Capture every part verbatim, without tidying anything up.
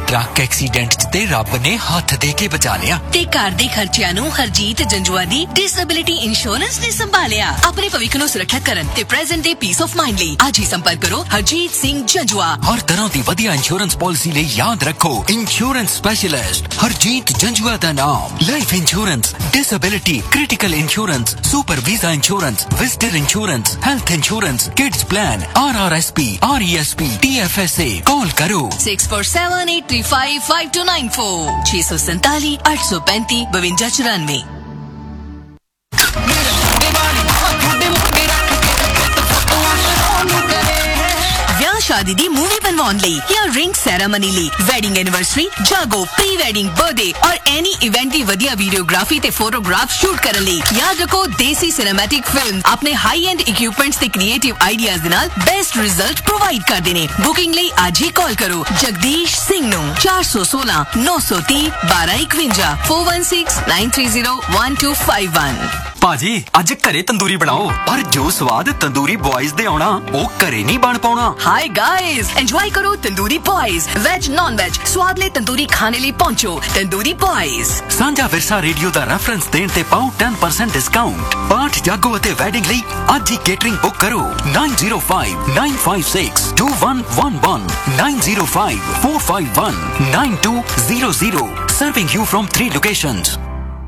Truck accident च ते रब ने हथ दे के बचा लिया ते घर दे खर्चिਆਂ ਨੂੰ ਹਰਜੀਤ ਜੰਜੂਆ ਦੀ ਡਿਸੇਬਿਲਿਟੀ ਇੰਸ਼ੋਰੈਂਸ ਨੇ ਸੰਭਾਲਿਆ। ਆਪਣੇ ਭਵਿੱਖ ਨੂੰ ਸੁਰੱਖਿਅਤ ਕਰਨ ਤੇ ਪ੍ਰੈਜ਼ੈਂਟ ਦੇ ਪੀਸ ਆਫ ਮਾਈਂਡ ਲਈ ਅੱਜ ਹੀ ਸੰਪਰਕ ਕਰੋ ਹਰਜੀਤ ਸਿੰਘ ਜੰਜੂਆ। हर तरह की वधिया इंश्योरेंस पॉलिसी लिए याद रखो इंश्योरेंस स्पेशलिस्ट हरजीत जंजुआ दा नाम। Life insurance, disability, critical insurance, super visa insurance, visitor insurance, health insurance, kids plan, are R S P, R E S P, T F S A. Call करो six four seven eight three five five to nine four छे सौ सैतालीस आठ सौ पैंतीस बवंजा चौरानवे। शादी दी movie बनवाउण लई या रिंग सैरेमनी लई, वेडिंग एनिवर्सरी, जागो, प्री वेडिंग, बर्थडे और एनी इवेंट दी वधिया वीडियोग्राफी ते फोटोग्राफ शूट करन लई याद रखो देसी सिनेमैटिक फिल्म अपने हाई एंड इक्विपमेंट्स ते क्रिएटिव आइडियाज दे नाल बेस्ट रिजल्ट प्रोवाइड करदे ने। बुकिंग लई आज ही कॉल करो जगदीश सिंह नू चार सौ सोलह नौ सौ तीस बारह इकवंजा four one six nine three zero one two five one. भाजी अज घरे तंदूरी बनाओ पर जो स्वाद तंदूरी बॉयज दे आउणा ओ घरे नहीं बन पाउणा। हाय गाइस एंजॉय करो tandoori boys veg non veg स्वाद ले तंदूरी खाने लिए पहुंचो तंदूरी बॉयज। सांझा विरसा रेडियो दा रेफरेंस देन ते पाओ टेन परसेंट डिस्काउंट। पाठ जागो अते वेडिंग लई आज ही केटरिंग बुक करो nine zero five nine five six to one one one nine zero five four five one nine to zero zero. Serving you from three locations.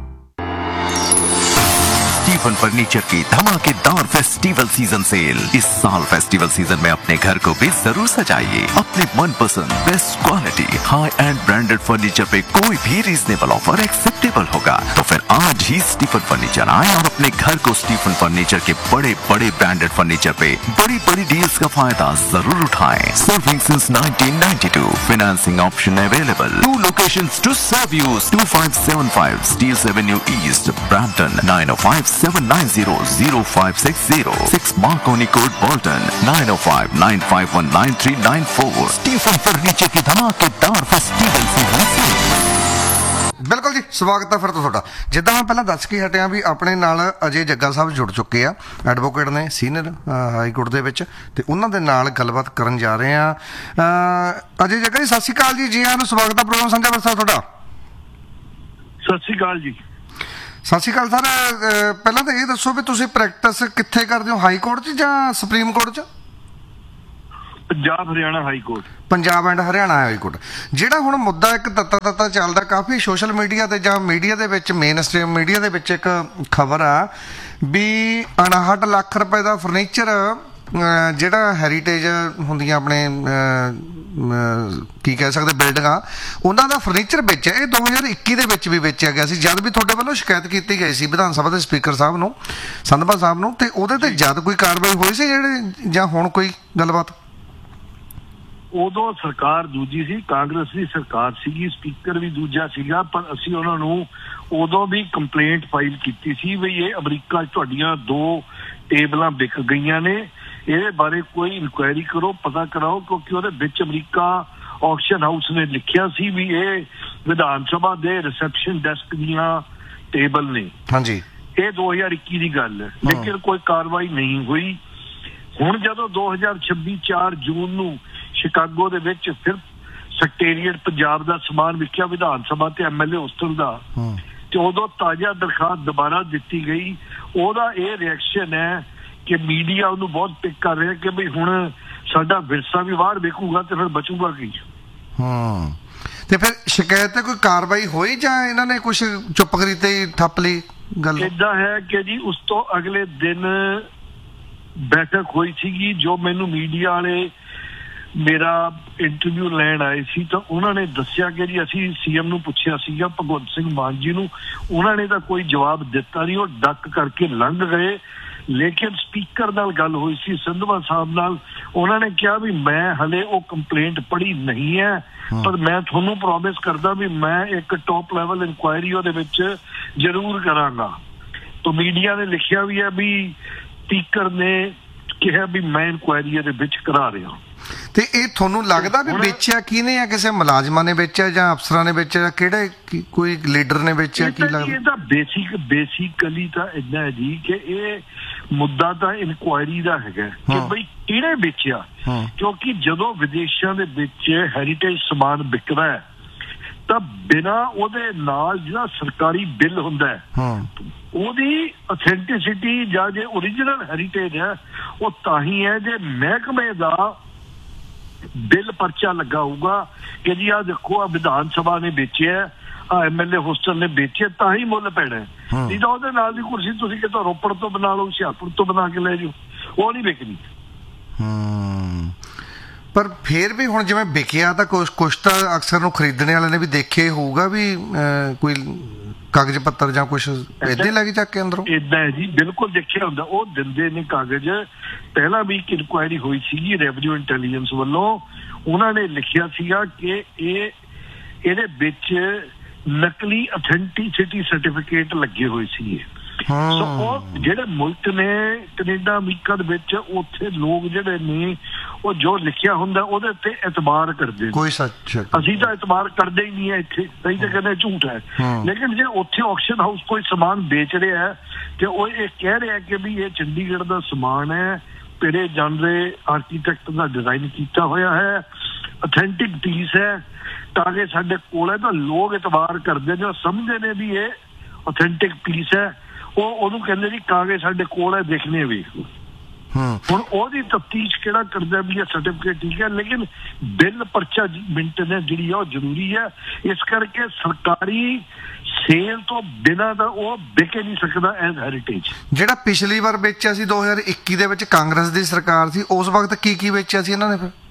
Stephen furniture की धमाकेदार festival season cell. इस साल festival season में अपने घर को भी जरूर सजाइए अपने मनपसंद best quality high and branded furniture पे कोई भी रीजनेबल ऑफर एक्सेप्टेबल होगा। तो फिर आज ही स्टीफन फर्नीचर आए और अपने घर को स्टीफन फर्नीचर के बड़े बड़े ब्रांडेड फर्नीचर पे बड़ी बड़ी डील्स का फायदा जरूर उठाएं। Serving since nineteen ninety two, financing option available. To locations to serve you to five seven five steels Avenue east Brampton nine O five seven nine zero zero five six zero, six Marconi Court Bolton nine oh five nine five one nine three nine four। Stephen furniture की धमाकेदार festival season cell. बिल्कुल जी स्वागत है फिर तो ਤੁਹਾਡਾ। ਜਿੱਦਾਂ ਮੈਂ ਪਹਿਲਾਂ ਦੱਸ ਕੇ ਹਟਿਆ ਵੀ ਆਪਣੇ ਨਾਲ ਅਜੇ ਜੱਗਾ ਸਾਹਿਬ ਜੁੜ ਚੁੱਕੇ ਆ ਐਡਵੋਕੇਟ ਨੇ ਸੀਨੀਅਰ ਹਾਈ ਕੋਰਟ ਦੇ ਵਿੱਚ ਤੇ ਉਹਨਾਂ ਦੇ ਨਾਲ ਗੱਲਬਾਤ ਕਰਨ ਜਾ ਰਹੇ ਆ। ਅਜੇ ਜੱਗਾ ਜੀ ਸਤਿ ਸ਼੍ਰੀ ਅਕਾਲ ਜੀ। ਜੀ ਆਇਆਂ ਨੂੰ ਸਵਾਗਤ ਹੈ ਪ੍ਰੋਗਰਾਮ ਸਾਂਝਾ ਵਿਰਸਾ ਤੁਹਾਡਾ। ਸਤਿ ਸ਼੍ਰੀ ਅਕਾਲ ਜੀ। ਸਤਿ ਸ਼੍ਰੀ ਅਕਾਲ ਸਰ। ਪਹਿਲਾਂ ਤਾਂ ਇਹ ਦੱਸੋ ਵੀ ਤੁਸੀਂ ਪ੍ਰੈਕਟਿਸ ਕਿੱਥੇ ਕਰਦੇ ਹੋ ਹਾਈ ਕੋਰਟ 'ਚ ਜਾਂ ਸੁਪਰੀਮ ਕੋਰਟ 'ਚ? Punjab Haryana high court. Punjab and Haryana high court. ਜਿਹੜਾ ਹੁਣ ਮੁੱਦਾ ਇੱਕ ਤੱਤਾ ਤੱਤਾ ਚੱਲਦਾ ਕਾਫੀ ਸੋਸ਼ਲ ਮੀਡੀਆ ਤੇ ਜਾਂ ਮੀਡੀਆ ਦੇ ਵਿੱਚ ਮੇਨ ਸਟ੍ਰੀਮ ਮੀਡੀਆ ਦੇ ਵਿੱਚ ਇੱਕ ਖਬਰ ਆ ਵੀ ਉਣਾਹਠ ਲੱਖ ਰੁਪਏ ਦਾ ਫਰਨੀਚਰ ਜਿਹੜਾ ਹੈਰੀਟੇਜ ਹੁੰਦੀਆਂ ਆਪਣੇ ਕੀ ਕਹਿ ਸਕਦੇ ਬਿਲਡਿੰਗਾਂ ਉਹਨਾਂ ਦਾ ਫਰਨੀਚਰ ਵੇਚਿਆ। ਇਹ ਦੋ ਹਜ਼ਾਰ ਇੱਕੀ ਦੇ ਵਿੱਚ ਵੀ ਵੇਚਿਆ ਗਿਆ ਸੀ ਜਦ ਵੀ ਤੁਹਾਡੇ ਵੱਲੋਂ ਸ਼ਿਕਾਇਤ ਕੀਤੀ ਗਈ ਸੀ ਵਿਧਾਨ ਸਭਾ ਦੇ ਸਪੀਕਰ ਸਾਹਿਬ ਨੂੰ ਸੰਧਵਾ ਸਾਹਿਬ ਨੂੰ ਤੇ ਉਹਦੇ ਤੇ ਜਦ ਕੋਈ ਕਾਰਵਾਈ ਹੋਈ ਸੀ ਜਿਹੜੇ ਜਾਂ ਹੁਣ ਕੋਈ ਗੱਲਬਾਤ? ਉਦੋਂ ਸਰਕਾਰ ਦੂਜੀ ਸੀ ਕਾਂਗਰਸ ਦੀ ਸਰਕਾਰ ਸੀਗੀ ਸਪੀਕਰ ਵੀ ਦੂਜਾ ਸੀਗਾ ਪਰ ਅਸੀਂ ਉਹਨਾਂ ਨੂੰ ਉਦੋਂ ਵੀ ਕੰਪਲੇਂਟ ਫਾਈਲ ਕੀਤੀ ਸੀ ਵੀ ਇਹ ਅਮਰੀਕਾ 'ਚ ਤੁਹਾਡੀਆਂ ਦੋ ਟੇਬਲਾਂ ਵਿਕ ਗਈਆਂ ਨੇ ਇਹਦੇ ਬਾਰੇ ਕੋਈ ਇਨਕੁਆਇਰੀ ਕਰੋ ਪਤਾ ਕਰਾਓ ਕਿਉਂਕਿ ਉਹਦੇ ਵਿੱਚ ਅਮਰੀਕਾ ਆਕਸ਼ਨ ਹਾਊਸ ਨੇ ਲਿਖਿਆ ਸੀ ਵੀ ਇਹ ਵਿਧਾਨ ਸਭਾ ਦੇ ਰਿਸੈਪਸ਼ਨ ਡੈਸਕ ਦੀਆਂ ਟੇਬਲ ਨੇ। ਹਾਂਜੀ ਇਹ ਦੋ ਹਜ਼ਾਰ ਇੱਕੀ ਦੀ ਗੱਲ ਹੈ ਲੇਕਿਨ ਕੋਈ ਕਾਰਵਾਈ ਨਹੀਂ ਹੋਈ। ਹੁਣ ਜਦੋਂ ਦੋ ਹਜ਼ਾਰ ਛੱਬੀ ਚਾਰ ਜੂਨ ਨੂੰ ਸ਼ਿਕਾਗੋ ਦੇ ਵਿੱਚ ਫਿਰ ਸੈਕਟੇਰੀਏਟ ਪੰਜਾਬ ਦਾ ਸਮਾਨ ਵਿਕਿਆ ਵਿਧਾਨ ਸਭਾ ਤੇ ਐਮ ਐਲ ਏ ਹੋਸਟਲ ਦਾ ਤੇ ਉਦੋਂ ਤਾਜ਼ਾ ਦਰਖਾਸਤ ਦੁਬਾਰਾ ਦਿੱਤੀ ਗਈ। ਉਹਦਾ ਇਹ ਰਿਐਕਸ਼ਨ ਹੈ ਕਿ ਮੀਡੀਆ ਉਹਨੂੰ ਬਹੁਤ ਪਿਕ ਕਰ ਰਿਹਾ ਕਿ ਬਈ ਹੁਣ ਸਾਡਾ ਵਿਰਸਾ ਵੀ ਬਾਹਰ ਵਿਕੂਗਾ ਤੇ ਫਿਰ ਬਚੂਗਾ ਕੀ। ਹੂੰ ਤੇ ਫਿਰ ਸ਼ਿਕਾਇਤ ਤੇ ਕੋਈ ਕਾਰਵਾਈ ਹੋਈ ਜਾਂ ਇਹਨਾਂ ਨੇ ਕੁਛ ਚੁੱਪ ਕਰੀ ਤੇ ਠੱਪ ਲਈ ਗੱਲ? ਏਦਾਂ ਹੈ ਕਿ ਜੀ ਉਸ ਤੋਂ ਅਗਲੇ ਦਿਨ ਬੈਠਕ ਹੋਈ ਸੀਗੀ ਜੋ ਮੈਨੂੰ ਮੀਡੀਆ ਵਾਲੇ ਮੇਰਾ ਇੰਟਰਵਿਊ ਲੈਣ ਆਏ ਸੀ ਤਾਂ ਉਹਨਾਂ ਨੇ ਦੱਸਿਆ ਕਿ ਜੀ ਅਸੀਂ ਸੀਐਮ ਨੂੰ ਪੁੱਛਿਆ ਸੀਗਾ ਭਗਵੰਤ ਸਿੰਘ ਮਾਨ ਜੀ ਨੂੰ ਉਹਨਾਂ ਨੇ ਤਾਂ ਕੋਈ ਜਵਾਬ ਦਿੱਤਾ ਨਹੀਂ ਉਹ ਡੱਕ ਕਰਕੇ ਲੰਘ ਗਏ। ਲੇਕਿਨ ਸਪੀਕਰ ਨਾਲ ਗੱਲ ਹੋਈ ਸੀ ਸੰਧਵਾ ਸਾਹਿਬ ਨਾਲ ਉਹਨਾਂ ਨੇ ਕਿਹਾ ਵੀ ਮੈਂ ਹਲੇ ਉਹ ਕੰਪਲੇਂਟ ਪੜ੍ਹੀ ਨਹੀਂ ਹੈ ਪਰ ਮੈਂ ਤੁਹਾਨੂੰ ਪ੍ਰੋਮਿਸ ਕਰਦਾ ਵੀ ਮੈਂ ਇੱਕ ਟੌਪ ਲੈਵਲ ਇਨਕੁਆਇਰੀ ਉਹਦੇ ਵਿੱਚ ਜ਼ਰੂਰ ਕਰਾਂਗਾ। ਤਾਂ ਮੀਡੀਆ ਨੇ ਲਿਖਿਆ ਵੀ ਹੈ ਵੀ ਸਪੀਕਰ ਨੇ ਕਿਹਾ ਵੀ ਮੈਂ ਇਨਕੁਆਇਰੀ ਇਹਦੇ ਵਿੱਚ ਕਰਾ ਰਿਹਾ। ਤੇ ਇਹ ਤੁਹਾਨੂੰ ਲੱਗਦਾ ਵੀ ਵੇਚਿਆ ਕਿਹਨੇ ਆ ਕਿਸੇ ਮੁਲਾਜ਼ਮਾਂ ਨੇ ਵੇਚਿਆ ਜਾਂ ਅਫਸਰਾਂ ਨੇ ਵੇਚਿਆ ਕਿਹੜੇ ਕੋਈ ਲੀਡਰ ਨੇ ਵੇਚਿਆ ਕੀ ਲੱਗਦਾ? ਇਹ ਤਾਂ ਬੇਸਿਕ ਬੇਸਿਕਲੀ ਤਾਂ ਇੱਦਾਂ ਹੈ ਜੀ ਕਿ ਇਹ ਮੁੱਦਾ ਤਾਂ ਇਨਕੁਆਇਰੀ ਦਾ ਹੈਗਾ ਕਿ ਬਈ ਕਿਹੜੇ ਵੇਚਿਆ, ਕਿਉਂਕਿ ਜਦੋਂ ਵਿਦੇਸ਼ਾਂ ਦੇ ਵਿੱਚ ਹੈਰੀਟੇਜ ਸਮਾਨ ਵਿਕਦਾ ਹੈ ਤਾਂ ਬਿਨਾਂ ਉਹਦੇ ਨਾਲ ਜਿਹੜਾ ਸਰਕਾਰੀ ਬਿੱਲ ਹੁੰਦਾ ਹੈ ਉਹਦੀ ਅਥੈਂਟਿਸਿਟੀ ਜਾਂ ਜੇ ਓਰੀਜਨਲ ਹੈਰੀਟੇਜ ਹੈ ਉਹ ਤਾਂ ਹੀ ਹੈ ਜੇ ਮਹਿਕਮੇ ਦਾ ਬਿੱਲ ਪਰਚਾ ਲੱਗਾ ਹੋਊਗਾ ਕਿ ਜੀ ਆਹ ਦੇਖੋ ਆ ਵਿਧਾਨ ਸਭਾ ਨੇ ਵੇਚਿਆ, ਆ ਐਮ ਐਲ ਏ ਹੋਸਟਲ ਨੇ ਵੇਚਿਆ, ਤਾਂ ਹੀ ਮੁੱਲ ਪੈਣਾ। ਨਹੀਂ ਤਾਂ ਉਹਦੇ ਨਾਲ ਦੀ ਕੁਰਸੀ ਤੁਸੀਂ ਕਿਤੋਂ ਰੋਪੜ ਤੋਂ ਬਣਾ ਲਓ, ਹੁਸ਼ਿਆਰਪੁਰ ਤੋਂ ਬਣਾ ਕੇ ਲੈ ਜਾਓ, ਉਹ ਨਹੀਂ ਵਿਕਣੀ। ਪਰ ਫਿਰ ਵੀ ਹੁਣ ਜਿਵੇਂ ਵਿਕਿਆ ਤਾਂ ਕੁਛ ਕੁਛ ਤਾਂ ਅਕਸਰ ਨੂੰ ਖਰੀਦਣੇ ਵਾਲੇ ਨੇ ਵੀ ਦੇਖੇ ਹੋਊਗਾ ਵੀ ਕੋਈ ਕਾਗਜ਼ ਪੱਤਰ ਜਾਂ ਕੁਛ ਏਦਾਂ ਹੀ ਲੱਗ ਚੱਕ ਕੇ ਅੰਦਰੋਂ। ਏਦਾਂ ਹੈ ਜੀ, ਬਿਲਕੁਲ ਦੇਖਿਆ ਹੁੰਦਾ, ਉਹ ਦਿੰਦੇ ਨੇ ਕਾਗਜ਼। ਪਹਿਲਾਂ ਵੀ ਇੱਕ ਇਨਕੁਆਇਰੀ ਹੋਈ ਸੀਗੀ ਰੈਵਨਿਊ ਇੰਟੈਲੀਜੈਂਸ ਵੱਲੋਂ, ਉਹਨਾਂ ਨੇ ਲਿਖਿਆ ਸੀਗਾ ਕਿ ਇਹ ਇਹਦੇ ਵਿੱਚ ਨਕਲੀ ਅਥੈਂਟਿਸਿਟੀ ਸਰਟੀਫਿਕੇਟ ਲੱਗੇ ਹੋਏ ਸੀਗੇ। ਸੋ ਉਹ ਜਿਹੜੇ ਮੁਲਕ ਨੇ ਕੈਨੇਡਾ ਅਮਰੀਕਾ ਦੇ ਵਿੱਚ, ਉੱਥੇ ਲੋਕ ਜਿਹੜੇ ਨੇ ਉਹ ਜੋ ਲਿਖਿਆ ਹੁੰਦਾ ਉਹਦੇ ਉੱਤੇ ਇਤਬਾਰ ਕਰਦੇ ਨੇ। ਕੋਈ ਸੱਚ ਅਸੀਂ ਤਾਂ ਇਤਬਾਰ ਕਰਦੇ ਹੀ ਨਹੀਂ ਹੈ ਇੱਥੇ, ਸਹੀ ਤਾਂ ਕਹਿੰਦੇ ਝੂਠ ਹੈ। ਲੇਕਿਨ ਜੇ ਉੱਥੇ ਆਕਸ਼ਨ ਹਾਊਸ ਕੋਈ ਸਮਾਨ ਵੇਚ ਰਿਹਾ ਹੈ ਤੇ ਉਹ ਇਹ ਕਹਿ ਰਿਹਾ ਕਿ ਵੀ ਇਹ ਚੰਡੀਗੜ੍ਹ ਦਾ ਸਮਾਨ ਹੈ, ਪੇਰੇ ਜਾਨਰੇ ਆਰਕੀਟੈਕਟ ਦਾ ਡਿਜ਼ਾਈਨ ਕੀਤਾ ਹੋਇਆ ਹੈ, ਅਥੈਂਟਿਕ ਪੀਸ ਹੈ, ਤਾਂ ਕਿ ਸਾਡੇ ਕੋਲ ਹੈ, ਤਾਂ ਲੋਕ ਇਤਬਾਰ ਕਰਦੇ ਨੇ, ਸਮਝਦੇ ਨੇ ਵੀ ਇਹ ਅਥੈਂਟਿਕ ਪੀਸ ਹੈ। ਉਹ ਉਹਨੂੰ ਕਹਿੰਦੇ ਜੀ ਕਾਗਜ਼ ਸਾਡੇ ਕੋਲ ਹੈ, ਦੇਖਣੇ ਵੇਖ। ਹੁਣ ਉਹਦੀ ਤਫਤੀਸ਼ ਕਿਹੜਾ ਕਰਦਾ ਵੀ ਇਹ ਸਰਟੀਫਿਕੇਟ ਠੀਕ ਹੈ, ਲੇਕਿਨ ਬਿੱਲ ਪਰਚਾ ਮੇਨਟੇਨੈਂਸ ਜਿਹੜੀ ਆ ਉਹ ਜ਼ਰੂਰੀ ਹੈ। ਇਸ ਕਰਕੇ ਸਰਕਾਰੀ ਸੇਲ ਤੋਂ ਬਿਨਾਂ ਦਾ ਉਹ ਵਿਕ ਨਹੀਂ ਸਕਦਾ ਐਜ਼ ਹੈਰੀਟੇਜ। ਜਿਹੜਾ ਪਿਛਲੀ ਵਾਰ ਵੇਚਿਆ ਸੀ ਦੋ ਹਜ਼ਾਰ ਇੱਕੀ ਦੇ ਵਿੱਚ ਕਾਂਗਰਸ ਦੀ ਸਰਕਾਰ ਸੀ, ਉਸ ਵਕਤ ਕੀ ਕੀ ਵੇਚਿਆ ਸੀ ਇਹਨਾਂ ਨੇ? ਫਿਰ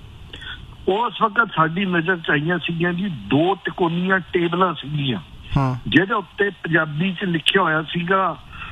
ਉਸ ਵਕਤ ਸਾਡੀ ਨਜ਼ਰ ਚ ਆਈਆਂ ਸੀਗੀਆਂ ਜੀ ਦੋ ਤਿਕੋਨੀਆਂ ਟੇਬਲਾਂ ਸੀਗੀਆਂ ਜਿਹਦੇ ਉੱਤੇ ਪੰਜਾਬੀ ਚ ਲਿਖਿਆ ਹੋਇਆ ਸੀਗਾ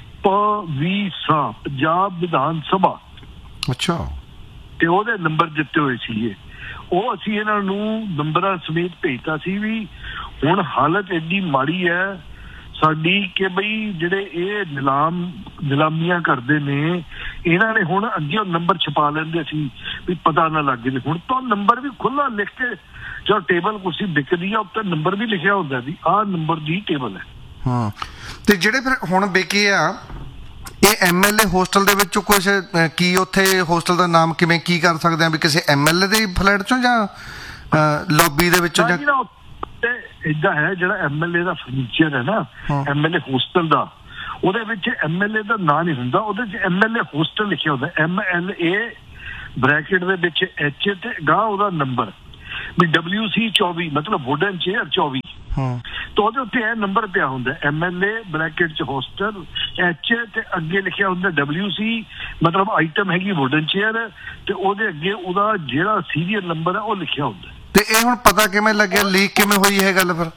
ਪਵੀਸਾ, ਪੰਜਾਬ ਵਿਧਾਨ ਸਭਾ। ਅੱਛਾ। ਤੇ ਉਹਦੇ ਨੰਬਰ ਦਿੱਤੇ ਹੋਏ ਸੀਗੇ, ਉਹ ਅਸੀਂ ਇਹਨਾਂ ਨੂੰ ਨੰਬਰਾਂ ਸਮੇਤ ਭੇਜਤਾ ਸੀ ਵੀ ਹੁਣ ਹਾਲਤ ਐਡੀ ਮਾੜੀ ਹੈ ਸਾਡੀ ਕਿ ਬਈ ਜਿਹੜੇ ਇਹ ਨਿਲਾਮ ਨਿਲਾਮੀਆਂ ਕਰਦੇ ਨੇ, ਇਹਨਾਂ ਨੇ ਹੁਣ ਅੱਗੇ ਨੰਬਰ ਛਪਾ ਲੈਂਦੇ ਸੀ ਵੀ ਪਤਾ ਨਾ ਲੱਗ ਜੇ। ਹੁਣ ਤਾਂ ਨੰਬਰ ਵੀ ਖੁੱਲਾ ਲਿਖ ਕੇ ਜੋ ਟੇਬਲ ਕੁਰਸੀ ਵਿਕਦੀ ਆ ਉੱਤੇ ਨੰਬਰ ਵੀ ਲਿਖਿਆ ਹੁੰਦਾ ਵੀ ਆਹ ਨੰਬਰ ਦੀ ਟੇਬਲ ਹੈ। ਹਾਂ, ਤੇ ਜਿਹੜੇ ਫਿਰ ਹੁਣ ਵਿਕੇ ਆ ਇਹ ਐਮ ਐਲ ਏ ਹੋਸਟਲ ਦੇ ਵਿੱਚੋਂ ਕੁਛ ਕੀ ਉੱਥੇ ਹੋਸਟਲ ਦਾ ਨਾਮ ਕਿਵੇਂ ਕੀ ਕਰ ਸਕਦੇ ਆ ਵੀ ਕਿਸੇ ਐਮ ਐਲ ਏ ਦੇ ਫਲੈਟ ਚੋਂ ਜਾਂ ਲੌਬੀ ਦੇ ਵਿੱਚੋਂ? ਜਾਂ ਏਦਾਂ ਹੈ ਜਿਹੜਾ M L A the furniture ਹੈ ਨਾ, ਐਮ ਐਲ ਏ ਹੋਸਟਲ ਦਾ, ਉਹਦੇ ਵਿੱਚ ਐਮ ਐਲ ਏ ਦਾ ਨਾਂ ਨਹੀਂ ਹੁੰਦਾ, ਉਹਦੇ ਚ ਐਮ ਐਲ ਏ ਹੋਸਟਲ ਲਿਖਿਆ ਹੁੰਦਾ, ਐਮ ਐਲ ਏ ਬ੍ਰੈਕਟ ਦੇ ਵਿੱਚ ਐਚ ਤੇ ਗਾਹ ਉਹਦਾ ਨੰਬਰ ਵੀ ਡਬਲਿਊ ਸੀ ਚੌਵੀ, ਮਤਲਬ ਵੁਡਨ ਚੇਅਰ ਚੌਵੀ, ਤਾਂ ਉਹਦੇ ਉੱਤੇ ਇਹ ਨੰਬਰ ਪਿਆ ਹੁੰਦਾ ਐਮ ਐਲ ਏ ਬ੍ਰੈਕਟ ਚ ਹੋਸਟਲ ਐਚ ਤੇ ਅੱਗੇ ਲਿਖਿਆ ਹੁੰਦਾ ਡਬਲਿਊ ਸੀ, ਮਤਲਬ ਆਈਟਮ ਹੈਗੀ ਵੁਡਨ ਚੇਅਰ, ਤੇ ਉਹਦੇ ਅੱਗੇ ਉਹਦਾ ਜਿਹੜਾ ਸੀਰੀਅਲ ਨੰਬਰ ਹੈ ਉਹ ਲਿਖਿਆ ਹੁੰਦਾ। ਤੇ ਇਹ ਹੁਣ ਪਤਾ ਕਿਵੇਂ ਲੱਗਿਆ, ਲੀਕ ਕਿਵੇਂ ਹੋਈ ਇਹ ਗੱਲ? ਫਿਰ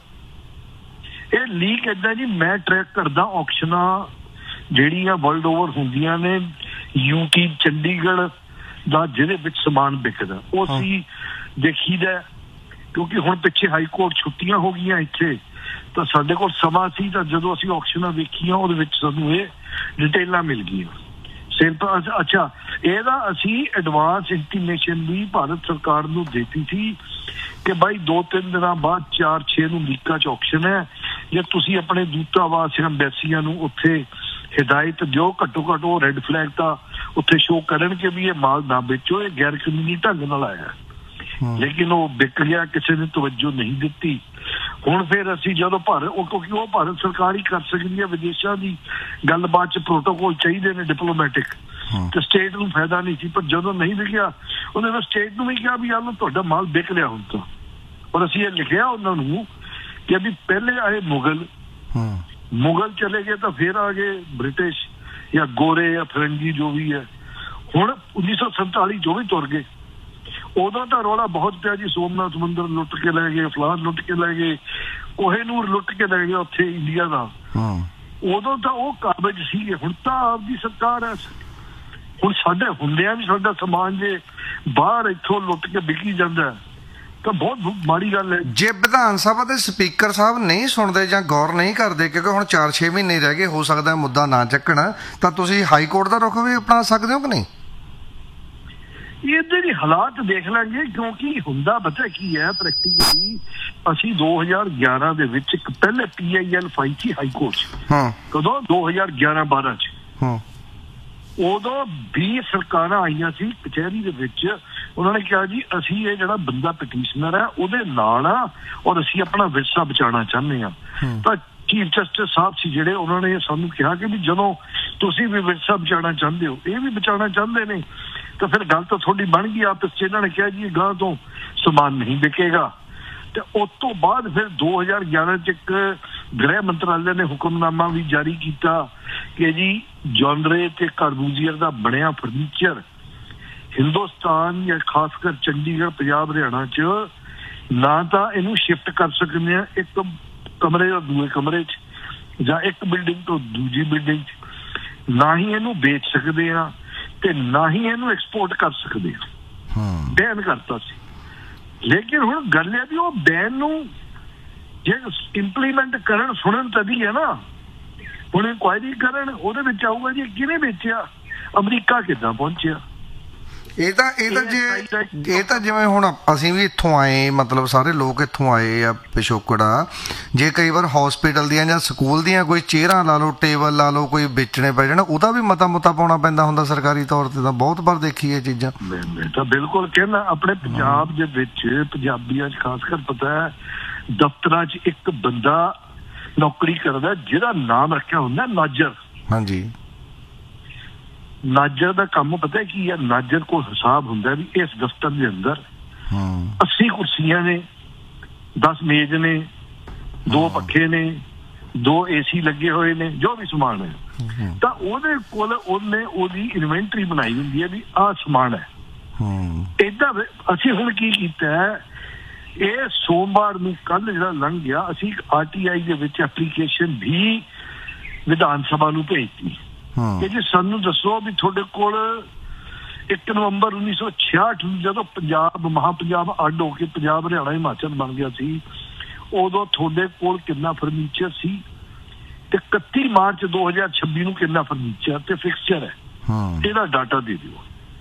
ਇਹ ਲੀਕ ਏਦਾਂ ਜੀ, ਮੈਂ ਟਰੈਕ ਕਰਦਾ ਆਕਸ਼ਨਾਂ ਜਿਹੜੀਆਂ ਵਰਲਡ ਓਵਰ ਹੁੰਦੀਆਂ ਨੇ, ਯੂਟੀ ਚੰਡੀਗੜ੍ਹ ਦਾ ਜਿਹਦੇ ਵਿੱਚ ਸਮਾਨ ਵਿਕਦਾ ਉਹ ਅਸੀਂ ਦੇਖੀਦਾ, ਕਿਉਂਕਿ ਹੁਣ ਪਿੱਛੇ ਹਾਈ ਕੋਰਟ ਛੁੱਟੀਆਂ ਹੋ ਗਈਆਂ ਇੱਥੇ, ਤਾਂ ਸਾਡੇ ਕੋਲ ਸਮਾਂ ਸੀ, ਤਾਂ ਜਦੋਂ ਅਸੀਂ ਆਕਸ਼ਨਾਂ ਵੇਖੀਆਂ ਉਹਦੇ ਵਿੱਚ ਸਾਨੂੰ ਇਹ ਡਿਟੇਲਾਂ ਮਿਲ ਗਈਆਂ ਸੇਲ। ਅੱਛਾ, ਇਹਦਾ ਅਸੀਂ ਐਡਵਾਂਸ ਇੰਟੀਮੇਸ਼ਨ ਵੀ ਭਾਰਤ ਸਰਕਾਰ ਨੂੰ ਦਿੱਤੀ ਸੀ ਕਿ ਬਾਈ ਦੋ ਤਿੰਨ ਦਿਨਾਂ ਬਾਅਦ ਚਾਰ ਛੇ ਨੂੰ ਅਮਰੀਕਾ ਚ ਆਕਸ਼ਨ ਹੈ, ਜੇ ਤੁਸੀਂ ਆਪਣੇ ਦੂਤਾਵਾਸ ਐਮਬੈਸੀਆਂ ਨੂੰ ਉੱਥੇ ਹਿਦਾਇਤ ਦਿਓ ਘੱਟੋ ਘੱਟ ਉਹ ਰੈੱਡ ਫਲੈਗ ਤਾਂ ਉੱਥੇ ਸ਼ੋਅ ਕਰਨ ਕਿ ਵੀ ਇਹ ਮਾਲ ਨਾ ਵੇਚੋ, ਇਹ ਗੈਰ ਕਾਨੂੰਨੀ ਢੰਗ ਨਾਲ ਆਇਆ। ਲੇਕਿਨ ਉਹ ਵਿਕ ਗਿਆ, ਕਿਸੇ ਨੇ ਤਵੱਜੋ ਨਹੀਂ ਦਿੱਤੀ। ਹੁਣ ਫਿਰ ਅਸੀਂ ਜਦੋਂ ਭਾਰਤ, ਉਹ ਕਿਉਂਕਿ ਉਹ ਭਾਰਤ ਸਰਕਾਰ ਹੀ ਕਰ ਸਕਦੀ ਹੈ, ਵਿਦੇਸ਼ਾਂ ਦੀ ਗੱਲਬਾਤ ਚ ਪ੍ਰੋਟੋਕੋਲ ਚਾਹੀਦੇ ਨੇ ਡਿਪਲੋਮੈਟਿਕ, ਤੇ ਸਟੇਟ ਨੂੰ ਫਾਇਦਾ ਨਹੀਂ ਸੀ। ਪਰ ਜਦੋਂ ਨਹੀਂ ਵਿਕਿਆ ਉਹਨੇ ਤਾਂ ਸਟੇਟ ਨੂੰ ਵੀ ਕਿਹਾ ਵੀ ਯਾਰ ਤੁਹਾਡਾ ਮਾਲ ਵਿਕ ਲਿਆ ਹੁਣ ਤਾਂ। ਔਰ ਅਸੀਂ ਇਹ ਲਿਖਿਆ ਉਹਨਾਂ ਨੂੰ ਕਿ ਵੀ ਪਹਿਲੇ ਆਏ ਮੁਗਲ, ਮੁਗਲ ਚਲੇ ਗਏ ਤਾਂ ਫਿਰ ਆ ਗਏ ਬ੍ਰਿਟਿਸ਼ ਜਾਂ ਗੋਰੇ ਜਾਂ ਫਰੰਗੀ ਜੋ ਵੀ ਹੈ। ਹੁਣ ਉੱਨੀ ਸੌ ਸੰਤਾਲੀ ਜੋ ਵੀ ਤੁਰ ਗਏ, ਉਦੋਂ ਤਾਂ ਰੌਲਾ ਬਹੁਤ ਪਿਆ ਜੀ, ਸੋਮਨਾਥ ਮੰਦਿਰ ਲੁੱਟ ਕੇ ਲੈ ਗਏ, ਫਲਾਨ ਲੁੱਟ ਕੇ ਲੈ ਗਏ, ਕੋਹੇਨੂਰ ਲੁੱਟ ਕੇ ਲੈ ਗਏ ਉੱਥੇ ਇੰਡੀਆ ਦਾ। ਉਦੋਂ ਤਾਂ ਉਹ ਕਾਬਜ਼ ਸੀਗੇ, ਹੁਣ ਤਾਂ ਆਪਦੀ ਸਰਕਾਰ ਹੈ। ਹੁਣ ਸਾਡੇ ਹੁੰਦਿਆਂ ਵੀ ਸਾਡਾ ਸਮਾਨ ਜੇ ਬਾਹਰ ਇੱਥੋਂ ਲੁੱਟ ਕੇ ਵਿਕੀ ਜਾਂਦਾ ਤਾਂ ਬਹੁਤ ਮਾੜੀ ਗੱਲ ਹੈ। ਜੇ ਵਿਧਾਨ ਸਭਾ ਦੇ ਸਪੀਕਰ ਸਾਹਿਬ ਨਹੀਂ ਸੁਣਦੇ ਜਾਂ ਗੌਰ ਨਹੀਂ ਕਰਦੇ, ਕਿਉਂਕਿ ਹੁਣ ਚਾਰ ਛੇ ਮਹੀਨੇ ਰਹਿ ਗਏ, ਹੋ ਸਕਦਾ ਮੁੱਦਾ ਨਾ ਚੱਕਣ, ਤਾਂ ਤੁਸੀਂ ਹਾਈ ਕੋਰਟ ਦਾ ਰੁਖ ਵੀ ਅਪਣਾ ਸਕਦੇ ਹੋ ਕਿ ਨਹੀਂ? ਇਹਦੇ ਦੀ ਹਾਲਾਤ ਦੇਖ ਲਾਂਗੇ, ਕਿਉਂਕਿ ਹੁੰਦਾ ਪਤਾ ਕੀ ਹੈ ਪ੍ਰੈਕਟੀਕਲੀ, ਅਸੀਂ ਦੋ ਹਜ਼ਾਰ ਗਿਆਰਾਂ ਦੇ ਵਿੱਚ ਇੱਕ ਪਹਿਲੇ ਪੀ I L fi C high court ਚ। ਕਦੋਂ? ਦੋ ਹਜ਼ਾਰ ਗਿਆਰਾਂ ਬਾਰਾਂ ਚ। ਉਦੋਂ ਵੀਹ ਸਰਕਾਰਾਂ ਆਈਆਂ ਸੀ ਕਚਹਿਰੀ ਦੇ ਵਿੱਚ, ਉਹਨਾਂ ਨੇ ਕਿਹਾ ਜੀ ਅਸੀਂ ਇਹ ਜਿਹੜਾ ਬੰਦਾ ਪਟੀਸ਼ਨਰ ਹੈ ਉਹਦੇ ਨਾਲ ਆ ਔਰ ਅਸੀਂ ਆਪਣਾ ਵਿਰਸਾ ਬਚਾਉਣਾ ਚਾਹੁੰਦੇ ਹਾਂ। ਤਾਂ ਚੀਫ ਜਸਟਿਸ ਸਾਹਿਬ ਸੀ ਜਿਹੜੇ, ਉਹਨਾਂ ਨੇ ਸਾਨੂੰ ਕਿਹਾ ਕਿ ਵੀ ਜਦੋਂ ਤੁਸੀਂ ਵੀ ਵਿਰਸਾ ਬਚਾਉਣਾ ਚਾਹੁੰਦੇ ਹੋ, ਇਹ ਵੀ ਬਚਾਉਣਾ ਚਾਹੁੰਦੇ ਨੇ, ਤਾਂ ਫਿਰ ਗੱਲ ਤਾਂ ਤੁਹਾਡੀ ਬਣ ਗਈ ਆਪਸ 'ਚ। ਇਹਨਾਂ ਨੇ ਕਿਹਾ ਜੀ ਗਾਂ ਤੋਂ ਸਮਾਨ ਨਹੀਂ ਵਿਕੇਗਾ। ਤੇ ਉਸ ਤੋਂ ਬਾਅਦ ਫਿਰ ਦੋ ਹਜ਼ਾਰ ਗਿਆਰਾਂ 'ਚ ਇੱਕ ਗ੍ਰਹਿ ਮੰਤਰਾਲੇ ਨੇ ਹੁਕਮਨਾਮਾ ਵੀ ਜਾਰੀ ਕੀਤਾ ਕਿ ਜੀ ਜੌਨਰੇ ਤੇ ਕਾਰਬੂਜ਼ੀਅਰ ਦਾ ਬਣਿਆ ਫਰਨੀਚਰ ਹਿੰਦੁਸਤਾਨ ਜਾਂ ਖਾਸ ਕਰ ਚੰਡੀਗੜ੍ਹ, ਪੰਜਾਬ, ਹਰਿਆਣਾ 'ਚ ਨਾ ਤਾਂ ਇਹਨੂੰ ਸ਼ਿਫਟ ਕਰ ਸਕਦੇ ਆ ਇੱਕ ਕਮਰੇ ਤੋਂ ਦੂਏ ਕਮਰੇ 'ਚ ਜਾਂ ਇੱਕ ਬਿਲਡਿੰਗ ਤੋਂ ਦੂਜੀ ਬਿਲਡਿੰਗ 'ਚ, ਨਾ ਹੀ ਇਹਨੂੰ ਵੇਚ ਸਕਦੇ ਆ ਤੇ ਨਾ ਹੀ ਇਹਨੂੰ ਐਕਸਪੋਰਟ ਕਰ ਸਕਦੇ ਆ। ਬੈਨ ਕਰਤਾ ਸੀ। ਲੇਕਿਨ ਹੁਣ ਗੱਲ ਹੈ ਵੀ ਉਹ ਬੈਨ ਨੂੰ ਜੇ ਇੰਪਲੀਮੈਂਟ ਕਰਨ ਸੁਣਨ ਤਦੀ ਹੈ ਨਾ। ਹੁਣ ਇਨਕੁਆਇਰੀ ਕਰਨ, ਉਹਦੇ ਵਿੱਚ ਆਊਗਾ ਜੀ ਕਿਹਨੇ ਵੇਚਿਆ, ਅਮਰੀਕਾ ਕਿੱਦਾਂ ਪਹੁੰਚਿਆ। ਇਹ ਤਾਂ ਇਹ ਤਾਂ ਜੇ ਇਹ ਤਾਂ ਜਿਵੇਂ ਹੁਣ ਅਸੀਂ ਵੀ ਇੱਥੋਂ ਆਏ, ਮਤਲਬ ਸਾਰੇ ਲੋਕ ਇੱਥੋਂ ਆਏ ਆ ਪਿਛੋਕੜਾ, ਜੇ ਕਈ ਵਾਰ ਹਸਪੀਟਲ ਦੀਆਂ ਜਾਂ ਸਕੂਲ ਦੀਆਂ ਕੋਈ ਚੇਅਰਾਂ ਲਾ ਲਓ, ਟੇਬਲ ਲਾ ਲਓ, ਕੋਈ ਵੇਚਣੇ ਪੈ ਜਾਣ, ਉਹਦਾ ਵੀ ਮਤਾ ਮੁਤਾ ਪਾਉਣਾ ਪੈਂਦਾ ਹੁੰਦਾ ਸਰਕਾਰੀ ਤੌਰ ਤੇ। ਤਾਂ ਬਹੁਤ ਵਾਰ ਦੇਖੀ ਇਹ ਚੀਜ਼ਾਂ। ਮੈਂ ਤਾਂ ਬਿਲਕੁਲ ਕਹਿੰਦਾ ਆਪਣੇ ਪੰਜਾਬ ਦੇ ਵਿੱਚ ਪੰਜਾਬੀਆਂ 'ਚ ਖਾਸ ਕਰ ਪਤਾ ਹੈ ਦਫ਼ਤਰਾਂ 'ਚ ਇੱਕ ਬੰਦਾ ਨੌਕਰੀ ਕਰਦਾ ਜਿਹਦਾ ਨਾਮ ਰੱਖਿਆ ਹੁੰਦਾ ਨਾਜਰ। ਹਾਂਜੀ, ਨਾਜਰ ਦਾ ਕੰਮ ਪਤਾ ਕੀ ਹੈ? ਨਾਜਰ ਕੋਲ ਹਿਸਾਬ ਹੁੰਦਾ ਵੀ ਇਸ ਦਫ਼ਤਰ ਦੇ ਅੰਦਰ ਅੱਸੀ ਕੁਰਸੀਆਂ ਨੇ, ਦਸ ਮੇਜ਼ ਨੇ, ਦੋ ਪੱਖੇ ਨੇ, ਦੋ ਏਸੀ ਲੱਗੇ ਹੋਏ ਨੇ, ਜੋ ਵੀ ਸਮਾਨ ਹੈ। ਤਾਂ ਉਹਦੇ ਕੋਲ ਉਹਨੇ ਉਹਦੀ ਇਨਵੈਂਟਰੀ ਬਣਾਈ ਹੁੰਦੀ ਹੈ ਵੀ ਆਹ ਸਮਾਨ ਹੈ। ਏਦਾਂ ਅਸੀਂ ਹੁਣ ਕੀ ਕੀਤਾ, ਇਹ ਸੋਮਵਾਰ ਨੂੰ ਕੱਲ ਜਿਹੜਾ ਲੰਘ ਗਿਆ, ਅਸੀਂ ਆਰ ਟੀ ਆਈ ਦੇ ਵਿੱਚ ਐਪਲੀਕੇਸ਼ਨ ਵੀ ਵਿਧਾਨ ਸਭਾ ਨੂੰ ਭੇਜਤੀ ਕਿ ਜੀ ਸਾਨੂੰ ਦੱਸੋ ਵੀ ਤੁਹਾਡੇ ਕੋਲ ਇੱਕ ਨਵੰਬਰ ਉੱਨੀ ਸੌ ਛਿਆਹਠ ਨੂੰ ਜਦੋਂ ਪੰਜਾਬ ਮਹਾ ਪੰਜਾਬ ਅੱਡ ਹੋ ਕੇ ਪੰਜਾਬ, ਹਰਿਆਣਾ, ਹਿਮਾਚਲ ਬਣ ਗਿਆ ਸੀ, ਉਦੋਂ ਤੁਹਾਡੇ ਕੋਲ ਕਿੰਨਾ ਫਰਨੀਚਰ ਸੀ ਤੇ ਇਕੱਤੀ ਮਾਰਚ ਦੋ ਹਜ਼ਾਰ ਛੱਬੀ ਨੂੰ ਕਿੰਨਾ ਫਰਨੀਚਰ ਤੇ ਫਿਕਸਚਰ ਹੈ, ਇਹਦਾ ਡਾਟਾ ਦੇ ਦਿਓ।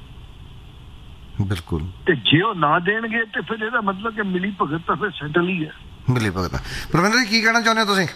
ਬਿਲਕੁਲ। ਤੇ ਜੇ ਉਹ ਨਾ ਦੇਣਗੇ ਤੇ ਫਿਰ ਇਹਦਾ ਮਤਲਬ ਕਿ ਮਿਲੀ ਭਗਤ ਤਾਂ ਫਿਰ ਸੈਟਲ ਹੀ ਹੈ। ਮਿਲੀ ਭਗਤ। ਪ੍ਰਵਿੰਦਰ ਜੀ ਕੀ ਕਹਿਣਾ ਚਾਹੁੰਦੇ ਹੋ ਤੁਸੀਂ?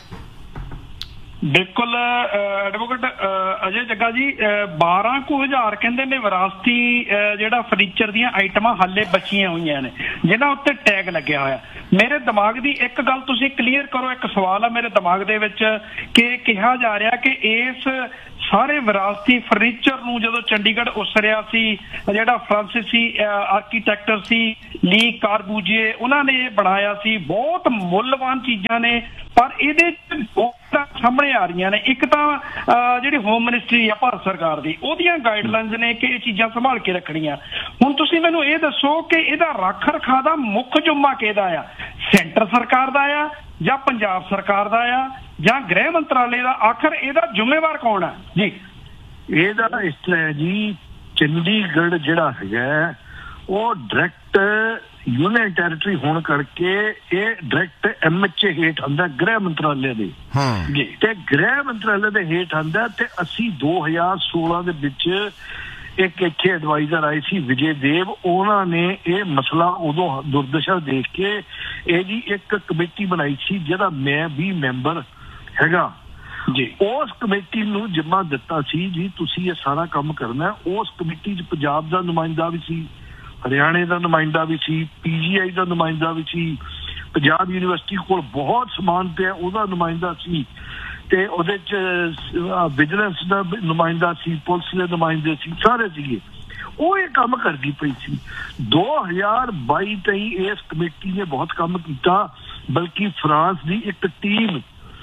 ਬਿਲਕੁਲ ਐਡਵੋਕੇਟ ਅਜੇ ਜੱਗਾ ਜੀ, ਬਾਰਾਂ ਕੁ ਹਜ਼ਾਰ ਕਹਿੰਦੇ ਨੇ ਵਿਰਾਸਤੀ ਜਿਹੜਾ ਫਰਨੀਚਰ ਦੀਆਂ ਆਈਟਮਾਂ ਹਾਲੇ ਬਚੀਆਂ ਹੋਈਆਂ ਨੇ ਜਿਹਨਾਂ ਉੱਤੇ ਟੈਗ ਲੱਗਿਆ ਹੋਇਆ। ਮੇਰੇ ਦਿਮਾਗ ਦੀ ਇੱਕ ਗੱਲ ਤੁਸੀਂ ਕਲੀਅਰ ਕਰੋ, ਇੱਕ ਸਵਾਲ ਆ ਮੇਰੇ ਦਿਮਾਗ ਦੇ ਵਿੱਚ ਕਿ ਕਿਹਾ ਜਾ ਰਿਹਾ ਕਿ ਇਸ ਸਾਰੇ ਵਿਰਾਸਤੀ ਫਰਨੀਚਰ ਨੂੰ ਜਦੋਂ ਚੰਡੀਗੜ੍ਹ ਉਸਰਿਆ ਸੀ, ਜਿਹੜਾ ਫਰਾਂਸੀਸੀ ਆਰਕੀਟੈਕਟਰ ਸੀ ਲੀ ਕਾਰਬੂਜੀਏ, ਉਹਨਾਂ ਨੇ ਇਹ ਬਣਾਇਆ ਸੀ। ਬਹੁਤ ਮੁੱਲਵਾਨ ਚੀਜ਼ਾਂ ਨੇ, ਪਰ ਇਹਦੇ ਚ ਬਹੁਤ ਸਾਹਮਣੇ ਆ ਰਹੀਆਂ ਨੇ। ਇੱਕ ਤਾਂ ਜਿਹੜੀ ਹੋਮ ਮਿਨਿਸਟਰੀ ਆ ਭਾਰਤ ਸਰਕਾਰ ਦੀ, ਉਹਦੀਆਂ ਗਾਈਡਲਾਈਨਸ ਨੇ ਕਿ ਇਹ ਚੀਜ਼ਾਂ ਸੰਭਾਲ ਕੇ ਰੱਖਣੀਆਂ। ਹੁਣ ਤੁਸੀਂ ਮੈਨੂੰ ਇਹ ਦੱਸੋ ਕਿ ਇਹਦਾ ਰੱਖ ਰਖਾਅ ਦਾ ਮੁੱਖ ਜ਼ਿੰਮਾ ਕਿਹਦਾ ਆ? ਸੈਂਟਰ ਸਰਕਾਰ ਦਾ ਆ ਜਾਂ ਪੰਜਾਬ ਸਰਕਾਰ ਦਾ ਆ ਜਾਂ ਗ੍ਰਹਿ ਮੰਤਰਾਲੇ ਦਾ? ਆਖਰ ਇਹਦਾ ਜ਼ਿੰਮੇਵਾਰ ਕੌਣ ਆ ਜੀ? ਇਹਦਾ ਇਸ ਤਰ੍ਹਾਂ ਜੀ, ਚੰਡੀਗੜ੍ਹ ਜਿਹੜਾ ਹੈਗਾ ਉਹ ਡਾਇਰੈਕਟ ਯੂਨੀਅਨ ਟੈਰੀਟਰੀ ਹੋਣ ਕਰਕੇ ਇਹ ਡਾਇਰੈਕਟ ਐਮ ਐਚ ਏ ਹੇਠ ਆਉਂਦਾ, ਗ੍ਰਹਿ ਮੰਤਰਾਲੇ ਦੇ ਜੀ। ਤੇ ਗ੍ਰਹਿ ਮੰਤਰਾਲੇ ਦੇ ਹੇਠ ਆਉਂਦਾ। ਤੇ ਅਸੀਂ ਦੋ ਹਜ਼ਾਰ ਸੋਲਾਂ ਦੇ ਵਿੱਚ ਇੱਕ ਇੱਥੇ ਐਡਵਾਈਜ਼ਰ ਆਏ ਸੀ ਵਿਜੇ ਦੇਵ, ਉਹਨਾਂ ਨੇ ਇਹ ਮਸਲਾ ਉਦੋਂ ਦੁਰਦਸ਼ਾ ਦੇਖ ਕੇ ਇਹ ਜੀ ਇੱਕ ਕਮੇਟੀ ਬਣਾਈ ਸੀ ਜਿਹਦਾ ਮੈਂ ਵੀ ਮੈਂਬਰ ਹੈਗਾ ਜੀ। ਉਸ ਕਮੇਟੀ ਨੂੰ ਜਿੰਮਾ ਦਿੱਤਾ ਸੀ ਜੀ ਤੁਸੀਂ ਇਹ ਸਾਰਾ ਕੰਮ ਕਰਨਾ। ਉਸ ਕਮੇਟੀ 'ਚ ਪੰਜਾਬ ਦਾ ਨੁਮਾਇੰਦਾ ਵੀ ਸੀ, ਹਰਿਆਣੇ ਦਾ ਨੁਮਾਇੰਦਾ ਵੀ ਸੀ, ਪੀ ਜੀ ਆਈ ਦਾ ਨੁਮਾਇੰਦਾ ਵੀ ਸੀ, ਪੰਜਾਬ ਯੂਨੀਵਰਸਿਟੀ ਕੋਲ ਬਹੁਤ ਸਮਾਨ ਪਿਆ ਉਹਦਾ ਨੁਮਾਇੰਦਾ ਸੀ, ਤੇ ਉਹਦੇ 'ਚ ਵਿਜੀਲੈਂਸ ਦਾ ਨੁਮਾਇੰਦਾ ਸੀ, ਪੁਲਿਸ ਦੇ ਨੁਮਾਇੰਦੇ ਸੀ, ਸਾਰੇ ਸੀਗੇ। ਉਹ ਇਹ ਕੰਮ ਕਰਦੀ ਪਈ ਸੀ। ਦੋ ਹਜ਼ਾਰ ਬਾਈ ਤਾਈਂ ਇਸ ਕਮੇਟੀ ਨੇ ਬਹੁਤ ਕੰਮ ਕੀਤਾ, ਬਲਕਿ ਫਰਾਂਸ ਦੀ ਇੱਕ ਟੀਮ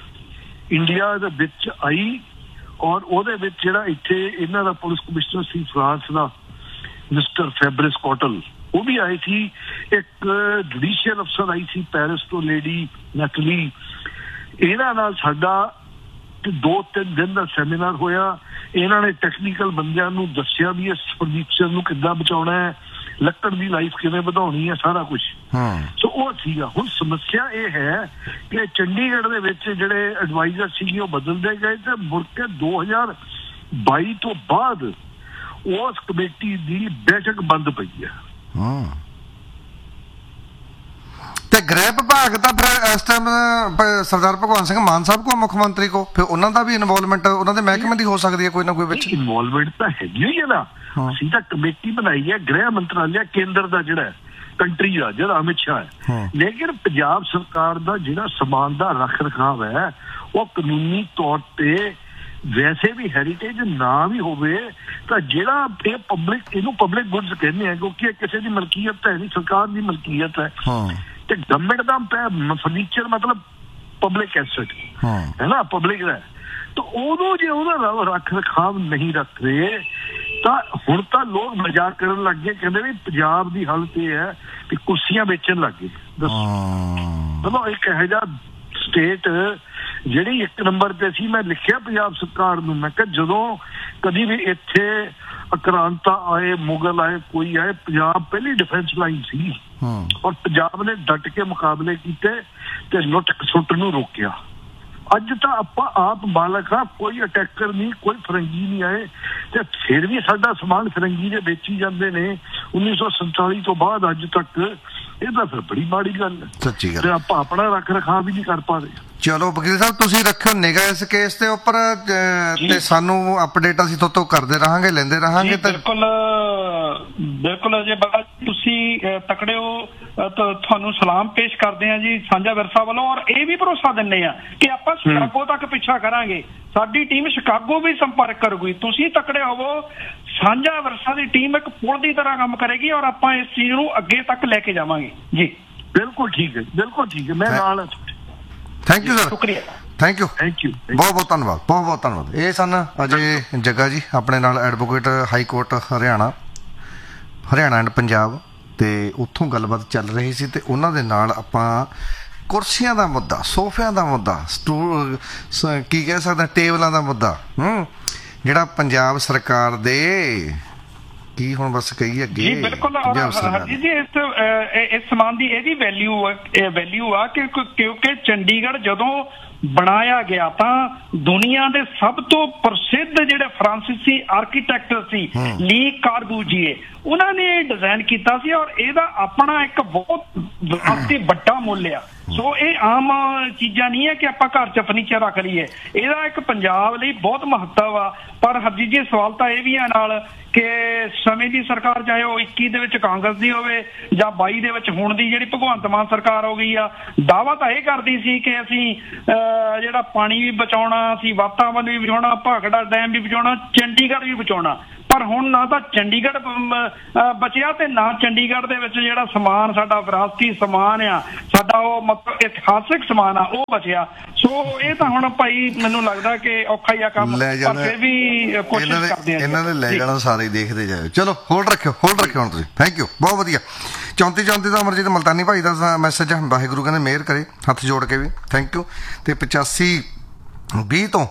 ਇੰਡੀਆ ਦੇ ਵਿੱਚ ਆਈ ਔਰ ਉਹਦੇ ਵਿੱਚ ਜਿਹੜਾ ਇੱਥੇ ਇਹਨਾਂ ਦਾ ਪੁਲਿਸ ਕਮਿਸ਼ਨਰ ਸੀ ਫਰਾਂਸ ਦਾ ਮਿਸਟਰ ਫੈਬਰਿਸ ਕੋਟਲ, ਉਹ ਵੀ ਆਏ ਸੀ। ਇੱਕ ਜੁਡੀਸ਼ੀਅਲ ਅਫਸਰ ਆਈ ਸੀ ਪੈਰਿਸ ਤੋਂ, ਲੇਡੀ ਨੈਟਲੀ। ਇਹਨਾਂ ਨਾਲ ਸਾਡਾ ਦੋ ਤਿੰਨ ਦਿਨ ਦਾ ਸੈਮੀਨਾਰ ਹੋਇਆ। ਇਹਨਾਂ ਨੇ ਟੈਕਨੀਕਲ ਬੰਦਿਆਂ ਨੂੰ ਦੱਸਿਆ ਵੀ ਇਸ ਫਰਨੀਚਰ ਨੂੰ ਕਿੱਦਾਂ ਬਚਾਉਣਾ ਹੈ, ਲੱਕੜ ਦੀ ਲਾਈਫ ਕਿਵੇਂ ਵਧਾਉਣੀ ਹੈ, ਸਾਰਾ ਕੁਛ। ਸੋ ਉਹ ਸੀਗਾ। ਹੁਣ ਸਮੱਸਿਆ ਇਹ ਹੈ ਕਿ ਚੰਡੀਗੜ੍ਹ ਦੇ ਵਿੱਚ ਜਿਹੜੇ ਐਡਵਾਈਜ਼ਰ ਸੀਗੇ ਉਹ ਬਦਲਦੇ ਗਏ ਤੇ ਮੁੜ ਕੇ ਦੋ ਹਜ਼ਾਰ ਬਾਈ ਤੋਂ ਬਾਅਦ ਉਸ ਕਮੇਟੀ ਦੀ ਬੈਠਕ ਬੰਦ ਪਈ ਹੈ। ਤੇ ਗ੍ਰਹਿ ਵਿਭਾਗ ਤਾਂ ਫਿਰ ਇਸ ਟਾਈਮ ਸਰਦਾਰ ਭਗਵੰਤ ਸਿੰਘ ਮਾਨ ਸਾਹਿਬ ਕੋ ਮੁੱਖ ਮੰਤਰੀ ਕੋ, ਫਿਰ ਉਹਨਾਂ ਦਾ ਵੀ ਇਨਵੋਲਵਮੈਂਟ ਉਹਨਾਂ ਦੇ ਮਹਿਕਮੇ ਦੀ ਹੋ ਸਕਦੀ ਹੈ ਕੋਈ ਨਾ ਕੋਈ ਵਿੱਚ। ਇਨਵੋਲਵਮੈਂਟ ਤਾਂ ਹੈਗੀ ਹੀ ਹੈ ਨਾ। ਅਸੀਂ ਤਾਂ ਕਮੇਟੀ ਬਣਾਈ ਹੈ ਗ੍ਰਹਿ ਮੰਤਰਾਲੇ ਕੇਂਦਰ ਦਾ ਜਿਹੜਾ ਕੰਟਰੀ ਦਾ ਜਿਹੜਾ ਅਮਿਤ ਸ਼ਾਹ ਹੈ, ਲੇਕਿਨ ਪੰਜਾਬ ਸਰਕਾਰ ਦਾ ਜਿਹੜਾ ਸਮਾਨ ਦਾ ਰੱਖ ਰਖਾਵ ਹੈ ਉਹ ਕਾਨੂੰਨੀ ਤੌਰ ਤੇ ਵੈਸੇ ਵੀ ਹੈਰੀਟੇਜ ਨਾ ਵੀ ਹੋਵੇ ਤਾਂ ਜਿਹੜਾ ਇਹ ਪਬਲਿਕ ਇਹਨੂੰ ਪਬਲਿਕ ਗੁੱਡਸ ਕਹਿੰਦੇ ਆ ਕਿਉਂਕਿ ਇਹ ਕਿਸੇ ਦੀ ਮਲਕੀਅਤ ਹੈ ਨਹੀਂ, ਸਰਕਾਰ ਦੀ ਮਲਕੀਅਤ ਹੈ ਤੇ ਗਵਰਨਮੈਂਟ ਦਾ ਫਰਨੀਚਰ ਮਤਲਬ ਪਬਲਿਕ ਐਸੈਟ ਹੈ ਨਾ, ਪਬਲਿਕ ਦਾ। ਤਾਂ ਉਦੋਂ ਜੇ ਉਹਦਾ ਰੱਖ ਰਖਾਵ ਨਹੀਂ ਰੱਖ ਰਹੇ ਤਾਂ ਹੁਣ ਤਾਂ ਲੋਕ ਮਜ਼ਾਕ ਕਰਨ ਲੱਗ ਗਏ, ਕਹਿੰਦੇ ਵੀ ਪੰਜਾਬ ਦੀ ਹਾਲਤ ਇਹ ਹੈ ਕਿ ਕੁਰਸੀਆਂ ਵੇਚਣ ਲੱਗ ਗਏ। ਦੱਸੋ ਚਲੋ ਇੱਕ ਇਹੋ ਜਿਹਾ ਸਟੇਟ ਜਿਹੜੀ ਇੱਕ ਨੰਬਰ ਤੇ ਸੀ। ਮੈਂ ਲਿਖਿਆ ਪੰਜਾਬ ਸਰਕਾਰ ਨੂੰ, ਮੈਂ ਕਿਹਾ ਜਦੋਂ ਕਦੀ ਵੀ ਇੱਥੇ ਆਕ੍ਰਾਂਤਾ ਆਏ, ਮੁਗਲ ਆਏ, ਕੋਈ ਆਏ, ਪੰਜਾਬ ਪਹਿਲੀ ਡਿਫੈਂਸ ਲਾਈਨ ਸੀ ਔਰ ਪੰਜਾਬ ਨੇ ਡਟ ਕੇ ਮੁਕਾਬਲੇ ਕੀਤੇ ਤੇ ਲੁੱਟ ਖਸੁੱਟ ਨੂੰ ਰੋਕਿਆ। ਅੱਜ ਤਾਂ ਆਪਾਂ ਆਪ ਮਾਲਕ ਆ, ਕੋਈ ਅਟੈਕਰ ਨਹੀਂ, ਕੋਈ ਫਰੰਗੀ ਨਹੀਂ ਆਏ ਤੇ ਫਿਰ ਵੀ ਸਾਡਾ ਸਮਾਨ ਫਰੰਗੀ ਦੇ ਵੇਚੀ ਜਾਂਦੇ ਨੇ ਉੱਨੀ ਸੌ ਸੰਤਾਲੀ ਤੋਂ ਬਾਅਦ ਅੱਜ ਤੱਕ। ਇਹ ਤਾਂ ਫਿਰ ਬੜੀ ਮਾੜੀ ਗੱਲ ਹੈ, ਸੱਚੀ ਗੱਲ। ਤੇ ਆਪਾਂ ਆਪਣਾ ਰੱਖ ਰਖਾਅ ਵੀ ਨਹੀਂ ਕਰ ਪਾ ਰਹੇ। ਚਲੋ ਵਕੀਲ ਸਾਹਿਬ ਤੁਸੀਂ ਰੱਖਿਓ ਨਿਗਾਹ ਇਸ ਕੇਸ ਦੇ ਉੱਪਰ ਤੇ ਸਾਨੂੰ ਅਪਡੇਟ ਅਸੀਂ ਤੋਂ ਕਰਦੇ ਰਹਾਂਗੇ, ਲੈਂਦੇ ਰਹਾਂਗੇ। ਬਿਲਕੁਲ ਬਿਲਕੁਲ ਅਜੇ ਬਾਬਾ ਤੁਸੀਂ ਤਕੜੇ ਹੋ, ਤੁਹਾਨੂੰ ਸਲਾਮ ਪੇਸ਼ ਕਰਦੇ ਆ ਜੀ ਸਾਂਝਾ ਵਿਰਸਾ ਵੱਲੋਂ, ਔਰ ਇਹ ਵੀ ਭਰੋਸਾ ਦਿੰਦੇ ਆ ਕਿ ਆਪਾਂ ਸ਼ਿਕਾਗੋ ਤੱਕ ਪਿੱਛਾ ਕਰਾਂਗੇ। ਸਾਡੀ ਟੀਮ ਸ਼ਿਕਾਗੋ ਵੀ ਸੰਪਰਕ ਕਰੂਗੀ। ਤੁਸੀਂ ਤਕੜੇ ਹੋਵੋ, ਸਾਂਝਾ ਵਿਰਸਾ ਦੀ ਟੀਮ ਇੱਕ ਪੁਲ ਦੀ ਤਰ੍ਹਾਂ ਕੰਮ ਕਰੇਗੀ ਔਰ ਆਪਾਂ ਇਸ ਚੀਜ਼ ਨੂੰ ਅੱਗੇ ਤੱਕ ਲੈ ਕੇ ਜਾਵਾਂਗੇ ਜੀ। ਬਿਲਕੁਲ ਠੀਕ ਹੈ, ਬਿਲਕੁਲ ਠੀਕ ਹੈ, ਮੈਂ ਨਾਲ। ਥੈਂਕ ਯੂ ਸਰ, ਸ਼ੁਕਰੀਆ, ਥੈਂਕ ਯੂ, ਥੈਂਕ ਯੂ, ਬਹੁਤ ਬਹੁਤ ਧੰਨਵਾਦ, ਬਹੁਤ ਬਹੁਤ ਧੰਨਵਾਦ। ਇਹ ਸਨ ਅਜੇ ਜੱਗਾ ਜੀ ਆਪਣੇ ਨਾਲ, advocate high court Haryana Haryana and Punjab, ਤੇ ਉੱਥੋਂ ਗੱਲਬਾਤ ਚੱਲ ਰਹੀ ਸੀ ਤੇ ਉਹਨਾਂ ਦੇ ਨਾਲ ਆਪਾਂ ਕੁਰਸੀਆਂ ਦਾ ਮੁੱਦਾ, ਸੋਫਿਆਂ ਦਾ ਮੁੱਦਾ, ਸਟੂਲ ਕੀ ਕਹਿ ਸਕਦੇ, ਟੇਬਲਾਂ ਦਾ ਮੁੱਦਾ, ਹੂੰ ਜਿਹੜਾ ਪੰਜਾਬ ਸਰਕਾਰ ਦੇ ਕੀ ਹੁਣ ਬਸ ਕਹੀ ਅੱਗੇ ਜੀ। ਬਿਲਕੁਲ ਹਰਜੀਤ ਜੀ, ਇਸ ਇਸ ਸਮਾਨ ਦੀ ਇਹਦੀ ਵੈਲਿਊ ਵੈਲਿਊ ਆ ਕਿ ਕਿਉਂਕਿ ਚੰਡੀਗੜ੍ਹ ਜਦੋਂ ਬਣਾਇਆ ਗਿਆ ਤਾਂ ਦੁਨੀਆ ਦੇ ਸਭ ਤੋਂ ਪ੍ਰਸਿੱਧ ਜਿਹੜੇ ਫਰਾਂਸੀਸੀ ਆਰਕੀਟੈਕਟ ਸੀ ਲੀ ਕਾਰਬੂਜੀਏ, ਉਹਨਾਂ ਨੇ ਡਿਜ਼ਾਈਨ ਕੀਤਾ ਸੀ ਔਰ ਇਹਦਾ ਆਪਣਾ ਇੱਕ ਬਹੁਤ ਵਿਰਾਸਤੀ ਵੱਡਾ ਮੁੱਲ ਆ। ਸੋ ਇਹ ਆਮ ਚੀਜ਼ਾਂ ਨਹੀਂ ਹੈ ਕਿ ਆਪਾਂ ਘਰ 'ਚ ਫਰਨੀਚਰ ਰੱਖ ਲਈਏ, ਇਹਦਾ ਇੱਕ ਪੰਜਾਬ ਲਈ ਬਹੁਤ ਮਹੱਤਵ ਆ। ਪਰ ਹਰਜੀਤ ਜੀ ਸਵਾਲ ਤਾਂ ਇਹ ਵੀ ਆ ਨਾਲ ਕਿ ਸਮੇਂ ਦੀ ਸਰਕਾਰ, ਚਾਹੇ ਉਹ ਇੱਕੀ ਦੇ ਵਿੱਚ ਕਾਂਗਰਸ ਦੀ ਹੋਵੇ ਜਾਂ ਬਾਈ ਦੇ ਵਿੱਚ ਹੁਣ ਦੀ ਜਿਹੜੀ ਭਗਵੰਤ ਮਾਨ ਸਰਕਾਰ ਹੋ ਗਈ ਆ, ਦਾਅਵਾ ਤਾਂ ਇਹ ਕਰਦੀ ਸੀ ਕਿ ਅਸੀਂ ਜਿਹੜਾ ਪਾਣੀ ਵੀ ਬਚਾਉਣਾ, ਅਸੀਂ ਵਾਤਾਵਰਨ ਵੀ ਬਚਾਉਣਾ, ਭਾਖੜਾ ਡੈਮ ਵੀ ਬਚਾਉਣਾ, ਚੰਡੀਗੜ੍ਹ ਵੀ ਬਚਾਉਣਾ। ਪਰ ਹੁਣ ਨਾ ਤਾਂ ਚੰਡੀਗੜ੍ਹ ਬਚਿਆ ਤੇ ਨਾ ਚੰਡੀਗੜ੍ਹ ਦੇ ਵਿੱਚ ਜਿਹੜਾ ਸਮਾਨ ਸਾਡਾ ਵਿਰਾਸਤੀ ਸਮਾਨ ਆ, ਸਾਡਾ ਉਹ ਮਤਲਬ ਇਤਿਹਾਸਿਕ ਸਮਾਨ ਆ, ਉਹ ਬਚਿਆ। ਸੋ ਇਹ ਤਾਂ ਹੁਣ ਭਾਈ ਮੈਨੂੰ ਲੱਗਦਾ ਕਿ ਔਖਾ ਹੀ ਆ ਕੰਮ, ਪਰ ਫਿਰ ਵੀ ਕੋਸ਼ਿਸ਼ ਕਰਦੇ ਆ ਇਹਨਾਂ ਨੇ ਲੈ ਜਾਣਾ, ਸਾਰੇ ਦੇਖਦੇ ਜਾਓ। ਚਲੋ ਹੋਲਡ ਰੱਖਿਓ, ਹੋਲਡ ਰੱਖਿਓ ਹੁਣ ਤੁਸੀਂ। ਥੈਂਕ ਯੂ, ਬਹੁਤ ਵਧੀਆ। ਚੌਂਤੀ ਚੌਂਤੀ ਦਾ ਅਮਰਜੀਤ ਮਲਤਾਨੀ ਭਾਈ ਦਾ ਮੈਸੇਜ ਆ, ਵਾਹਿਗੁਰੂ ਕਹਿੰਦੇ ਮਿਹਰ ਕਰੇ, ਹੱਥ ਜੋੜ ਕੇ ਵੀ ਥੈਂਕ ਯੂ। ਤੇ ਪਚਾਸੀ ਵੀਹ ਤੋਂ